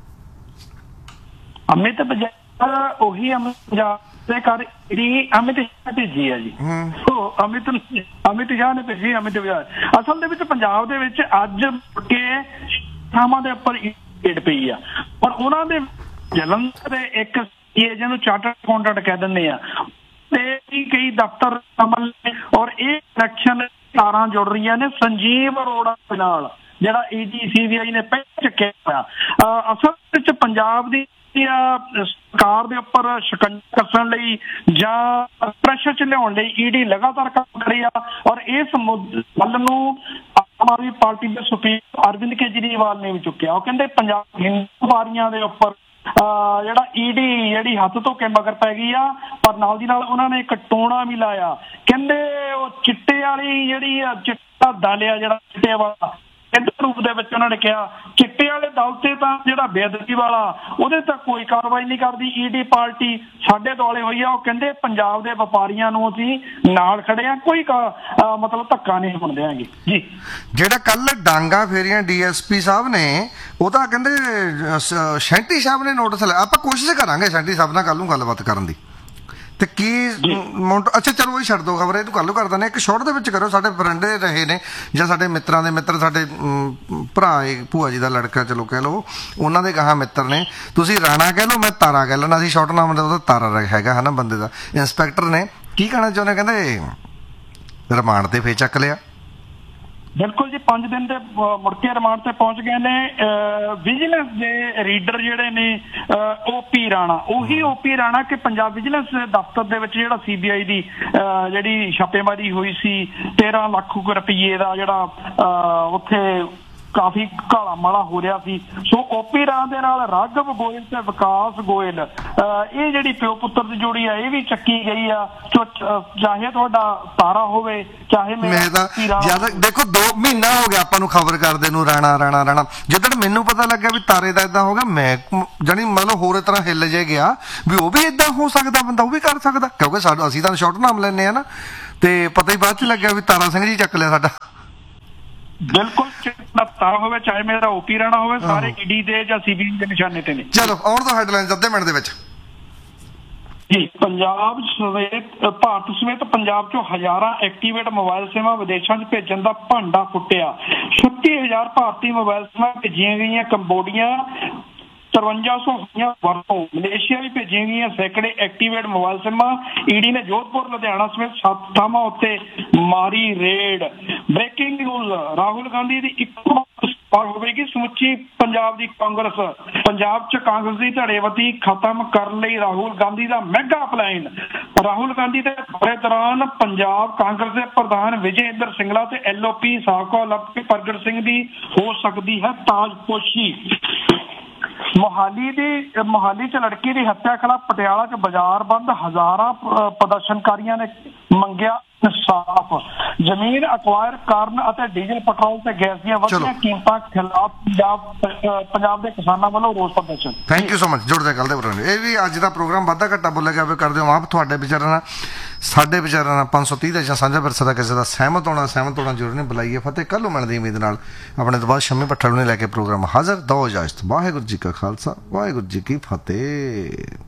ਅਮਿਤ ਬਜਾਜ ਉਹੀ ਅਮਿਤ ਬਜਾਜ ਦੇ ਘਰ ਈਡੀ ਅਮਿਤ ਸ਼ਾਹ ਭੇਜੀ ਹੈ ਜੀ। ਉਹ ਅਮਿਤ ਅਮਿਤ ਸ਼ਾਹ ਨੇ ਭੇਜੀ ਅਮਿਤ ਬਜਾਜ। ਅਸਲ ਦੇ ਵਿੱਚ ਪੰਜਾਬ ਦੇ ਵਿੱਚ ਅੱਜ ਕੇ ਥਾਵਾਂ ਦੇ ਉੱਪਰ ਈਡ ਪਈ ਆ, ਪਰ ਉਹਨਾਂ ਦੇ ਜਲੰਧਰ ਦੇ ਇੱਕ ਜਿਹਨੂੰ ਚਾਰਟਰਡ ਅਕਾਊਂਟੈਂਟ ਕਹਿ ਦਿੰਦੇ ਆ ਤੇ ਕਈ ਦਫ਼ਤਰ ਅਮਲ ਨੇ, ਔਰ ਇਹ ਕਨੈਕਸ਼ਨ ਤਾਰਾਂ ਜੁੜ ਰਹੀਆਂ ਨੇ ਸੰਜੀਵ ਅਰੋੜਾ ਨਾਲ, ਜਿਹੜਾ ਈਡੀ ਸੀਬੀਆਈ ਨੇ ਪਹਿਲਾਂ ਚੱਕਿਆ ਹੋਇਆ। ਅਸਲ ਵਿੱਚ ਪੰਜਾਬ ਦੀ ਸਰਕਾਰ ਦੇ ਉੱਪਰ ਸ਼ਿਕੰਜਾ ਕੱਸਣ ਲਈ ਜਾਂ ਪ੍ਰੈਸ਼ਰ ਚ ਲਿਆਉਣ ਲਈ ਈਡੀ ਲਗਾਤਾਰ ਕੰਮ ਕਰ ਰਹੀ ਆ, ਔਰ ਇਸ ਮੁੱਲ ਨੂੰ ਆਮ ਆਦਮੀ ਪਾਰਟੀ ਦੇ ਸੁਪਰੀਮ ਅਰਵਿੰਦ ਕੇਜਰੀਵਾਲ ਨੇ ਵੀ ਚੁੱਕਿਆ। ਉਹ ਕਹਿੰਦੇ ਪੰਜਾਬ ਹਿੰਦੂ ਵਾਰੀਆਂ ਦੇ ਉੱਪਰ ਜਿਹੜਾ ਈਡੀ ਜਿਹੜੀ ਹੱਥ ਧੋ ਕੇ ਮਗਰ ਪੈ ਗਈ ਆ, ਪਰ ਨਾਲ ਦੀ ਨਾਲ ਉਹਨਾਂ ਨੇ ਇੱਕ ਟੋਣਾ ਵੀ ਲਾਇਆ। ਕਹਿੰਦੇ ਉਹ ਚਿੱਟੇ ਵਾਲੀ ਜਿਹੜੀ ਚਿੱਟਾ ਦਲ ਆ ਜਿਹੜਾ ਚਿੱਟੇ ਵਾਲਾ, ਇਹਦੇ ਰੂਪ ਦੇ ਵਿੱਚ ਉਹਨਾਂ ਨੇ ਕਿਹਾ ਚਿੱਟੇ ਵਾਲੇ ਦਲ ਤੇ ਤਾਂ ਜਿਹੜਾ ਬੇਅਦਬੀ ਵਾਲਾ ਉਹਦੇ ਤਾਂ ਕੋਈ ਕਾਰਵਾਈ ਨਹੀਂ ਕਰਦੀ ਈਡੀ ਪਾਰਟੀ, ਸਾਡੇ ਦੁਆਲੇ ਹੋਈ ਆ। ਉਹ ਕਹਿੰਦੇ ਪੰਜਾਬ ਦੇ ਵਪਾਰੀਆਂ ਨੂੰ ਅਸੀਂ ਨਾਲ ਖੜੇ ਆ, ਕੋਈ ਮਤਲਬ ਧੱਕਾ ਨਹੀਂ ਹੋਣ ਦਿਆਂਗੇ ਜੀ। ਜਿਹੜਾ ਕੱਲ ਡਾਂਗਾ ਫੇਰੀਆਂ ਡੀਐਸਪੀ ਸਾਹਿਬ ਨੇ, ਉਹ ਤਾਂ ਕਹਿੰਦੇ ਸ਼ੈਂਟੀ ਸਾਹਿਬ ਨੇ ਨੋਟਿਸ ਲਿਆ। ਆਪਾਂ ਕੋਸ਼ਿਸ਼ ਕਰਾਂਗੇ ਸ਼ੈਂਟੀ ਸਾਹਿਬ ਨਾਲ ਕੱਲ ਨੂੰ ਗੱਲਬਾਤ ਕਰਨ ਦੀ। ਤੇ ਕੀ ਮੌਂਟ ਅੱਛਾ ਚਲੋ ਇਹ ਛੱਡ ਦੋ ਖਬਰ, ਇਹ ਤੂੰ ਕੱਲ ਨੂੰ ਕਰ ਦਿੰਦੇ। ਇੱਕ ਸ਼ੋਰਟ ਦੇ ਵਿੱਚ ਕਰੋ, ਸਾਡੇ ਫਰੈਂਡੇ ਰਹੇ ਨੇ ਜਾਂ ਸਾਡੇ ਮਿੱਤਰਾਂ ਦੇ ਮਿੱਤਰ, ਸਾਡੇ ਭਰਾ ਭੂਆ ਜੀ ਦਾ ਲੜਕਾ ਚਲੋ ਕਹਿ ਲਓ, ਉਹਨਾਂ ਦੇ ਗਾਹਾਂ ਮਿੱਤਰ ਨੇ। ਤੁਸੀਂ ਰਾਣਾ ਕਹਿ ਲਓ, ਮੈਂ ਤਾਰਾ ਕਹਿ ਲੈਣਾ। ਅਸੀਂ ਸ਼ੋਰਟ ਨਾਮ ਉਹਦਾ ਤਾਰਾ ਹੈਗਾ ਹੈ ਨਾ ਬੰਦੇ ਦਾ। ਇੰਸਪੈਕਟਰ ਨੇ ਕੀ ਕਹਿਣਾ ਚਾਹੁੰਦੇ, ਕਹਿੰਦੇ ਰਿਮਾਂਡ ਤੇ ਫੇਰ ਚੱਕ ਲਿਆ। ਬਿਲਕੁਲ ਜੀ, ਪੰਜ ਦਿਨ ਦੇ ਮੁੜ ਕੇ ਰਿਮਾਂਡ ਤੇ ਪਹੁੰਚ ਗਏ ਨੇ ਵਿਜੀਲੈਂਸ ਦੇ ਰੀਡਰ ਜਿਹੜੇ ਨੇ ਓਪੀ ਰਾਣਾ। ਉਹੀ ਓਪੀ ਰਾਣਾ ਕਿ ਪੰਜਾਬ ਵਿਜੀਲੈਂਸ ਦਫ਼ਤਰ ਦੇ ਵਿੱਚ ਜਿਹੜਾ ਸੀਬੀਆਈ ਦੀ ਜਿਹੜੀ ਛਾਪੇਮਾਰੀ ਹੋਈ ਸੀ, ਤੇਰਾਂ ਲੱਖ ਰੁਪਈਏ ਦਾ ਜਿਹੜਾ ਉੱਥੇ ਕਾਫੀ ਕਾਲਾ ਮਾਲਾ ਹੋ ਰਿਹਾ ਸੀ। ਸੋ ਓਪੀ ਰਾਣਾ ਦੇ ਨਾਲ ਰਾਘਵ ਗੋਇਲ ਤੇ ਵਿਕਾਸ ਗੋਇਲ, ਇਹ ਜਿਹੜੀ ਪਿਓ ਪੁੱਤਰ ਦੀ ਜੋੜੀ ਆ, ਇਹ ਵੀ ਚੱਕੀ ਗਈ ਆ। ਚਾਹੇ ਤੁਹਾਡਾ ਤਾਰਾ ਹੋਵੇ ਚਾਹੇ ਜਿਆਦਾ। ਦੇਖੋ ਦੋ ਮਹੀਨਾ ਹੋ ਗਿਆ ਆਪਾਂ ਨੂੰ ਖਬਰ ਕਰਦੇ ਨੂੰ ਰਾਣਾ ਰਾਣਾ ਰਾਣਾ। ਜਦੋਂ ਮੈਨੂੰ ਪਤਾ ਲੱਗਿਆ ਵੀ ਤਾਰੇ ਦਾ ਏਦਾਂ ਹੋ ਗਿਆ, ਮੈਂ ਜਾਣੀ ਮਤਲਬ ਹੋਰ ਤਰ੍ਹਾਂ ਹਿੱਲ ਜੇ ਗਿਆ ਵੀ ਉਹ ਵੀ ਏਦਾਂ ਹੋ ਸਕਦਾ, ਬੰਦਾ ਉਹ ਵੀ ਕਰ ਸਕਦਾ, ਕਿਉਂਕਿ ਸਾਡਾ ਅਸੀਂ ਤਾਂ ਸ਼ਾਰਟ ਨਾਮ ਲੈਂਦੇ ਆ ਨਾ। ਤੇ ਪਤਾ ਹੀ ਬਾਅਦ ਚ ਲੱਗਿਆ ਵੀ ਤਾਰਾ ਸਿੰਘ ਜੀ ਚੱਕ ਲਿਆ ਸਾਡਾ। ਬਿਲਕੁਲ, ਤਾਰਾ ਹੋਵੇ ਚਾਹੇ ਮੇਰਾ ਓਪੀ ਰਾਣਾ ਹੋਵੇ, ਸਾਰੇ ਈਡੀ ਦੇ ਜਾਂ ਸੀਬੀਆਈ ਦੇ ਨਿਸ਼ਾਨੇ ਤੇ ਨੇ। ਚਲੋ ਆਉਣ ਤੋਂ ਹੈਡਲਾਈਨਸ ਅੱਧੇ ਮਿੰਟ ਦੇ ਵਿੱਚ ਜੀ। ਪੰਜਾਬ ਸਮੇਤ ਭਾਰਤ ਸਮੇਤ ਪੰਜਾਬ ਚੋਂ ਹਜ਼ਾਰਾਂ ਐਕਟੀਵੇਟ ਮੋਬਾਈਲ ਸਿਮਾਂ ਵਿਦੇਸ਼ਾਂ 'ਚ ਭੇਜਣ ਦਾ ਭਾਂਡਾ ਫੁੱਟਿਆ। ਛੱਤੀ ਹਜ਼ਾਰ ਭਾਰਤੀ ਮੋਬਾਈਲ ਸਿਮਾਂ ਭੇਜੀਆਂ ਗਈਆਂ ਕੰਬੋਡੀਆ, ਤਰਵੰਜਾ ਸੌ ਹੋਈਆਂ ਵਰਤੋਂ। ਮਲੇਸ਼ੀਆ ਵੀ ਭੇਜੀਆਂ ਗਈਆਂ ਸੈਂਕੜੇ ਐਕਟੀਵੇਟ ਮੋਬਾਈਲ ਸਿਮਾਂ। ਈਡੀ ਨੇ ਜੋਧਪੁਰ, ਲੁਧਿਆਣਾ ਸਮੇਤ ਸੱਤ ਥਾਵਾਂ ਉੱਤੇ ਮਾਰੀ raid. Breaking news, Rahul Gandhi ਦੀ ਇੱਕੋ ਹੋਵੇਗੀ ਸਮੁੱਚੀ ਪੰਜਾਬ ਦੀ ਕਾਂਗਰਸ। ਪੰਜਾਬ 'ਚ ਕਾਂਗਰਸ ਦੀ ਧੜੇਬੰਦੀ ਖਤਮ ਕਰਨ ਲਈ ਰਾਹੁਲ ਗਾਂਧੀ ਦਾ ਮੈਗਾ ਪਲਾਨ। ਰਾਹੁਲ ਗਾਂਧੀ ਦੇ ਦੌਰੇ ਦੌਰਾਨ ਪੰਜਾਬ ਕਾਂਗਰਸ ਦੇ ਪ੍ਰਧਾਨ ਵਿਜੇ ਇੰਦਰ ਸਿੰਗਲਾ ਤੇ ਐਲਓਪੀ ਸਾਬਕਾ ਓਲੰਪਿਕ ਪ੍ਰਗਟ ਸਿੰਘ ਦੀ ਹੋ ਸਕਦੀ ਹੈ ਤਾਜਪੋਸ਼ੀ। ਮੋਹਾਲੀ ਦੀ ਮੋਹਾਲੀ 'ਚ ਲੜਕੀ ਦੀ ਹੱਤਿਆ ਖਿਲਾਫ ਪਟਿਆਲਾ 'ਚ ਬਾਜ਼ਾਰ ਬੰਦ, ਹਜ਼ਾਰਾਂ ਪ੍ਰਦਰਸ਼ਨਕਾਰੀਆਂ ਨੇ ਮੰਗਿਆ ਇਨਸਾਫ। ਜ਼ਮੀਨ ਅਕਵਾਇਰ ਕਰਨ ਅਤੇ ਡੀਜ਼ਲ, ਪੈਟਰੋਲ ਤੇ ਗੈਸ ਦੀਆਂ ਵੱਧਦੀਆਂ ਕੀਮਤਾਂ ਖਿਲਾਫ ਪੰਜਾਬ ਪੰਜਾਬ ਦੇ ਕਿਸਾਨਾਂ ਵੱਲੋਂ ਰੋਸ ਪ੍ਰਦਰਸ਼ਨ। Thank you so much. ਜੁੜਦੇ ਕੱਲ੍ਹ ਦੇ ਪ੍ਰੋਗਰਾਮ। ਇਹ ਵੀ ਅੱਜ ਦਾ ਪ੍ਰੋਗਰਾਮ ਵਾਧਾ ਘੱਟਾ ਬੋਲਿਆ ਗਿਆ ਕਰਦੇ ਹੋ ਆਪ ਤੁਹਾਡੇ ਵਿਚਾਰਾਂ ਨਾਲ, ਸਾਡੇ ਵਿਚਾਰਾਂ ਨਾਲ ਪੰਜ ਸੌ ਤੀਹ ਦਾ ਜਾਂ ਸਾਂਝਾ ਵਿਰਸਾ ਦਾ ਕਿਸੇ ਦਾ ਸਹਿਮਤ ਹੋਣਾ ਸਹਿਮਤ ਹੋਣਾ ਜ਼ਰੂਰੀ ਨਹੀਂ। ਬੁਲਾਈਏ ਫਤਿਹ। ਕੱਲ੍ਹ ਨੂੰ ਮਿਲਦੀ ਉਮੀਦ ਨਾਲ ਆਪਣੇ ਤੋਂ ਬਾਅਦ ਸ਼ੰਮੀ ਭੱਠਲ ਨੂੰ ਲੈ ਕੇ ਪ੍ਰੋਗਰਾਮ ਹਾਜ਼ਰ। ਦੋ ਇਜਾਜ਼ਤ। ਵਾਹਿਗੁਰੂ ਜੀ ਕਾ ਖਾਲਸਾ, ਵਾਹਿਗੁਰੂ ਜੀ ਕੀ ਫਤਿਹ।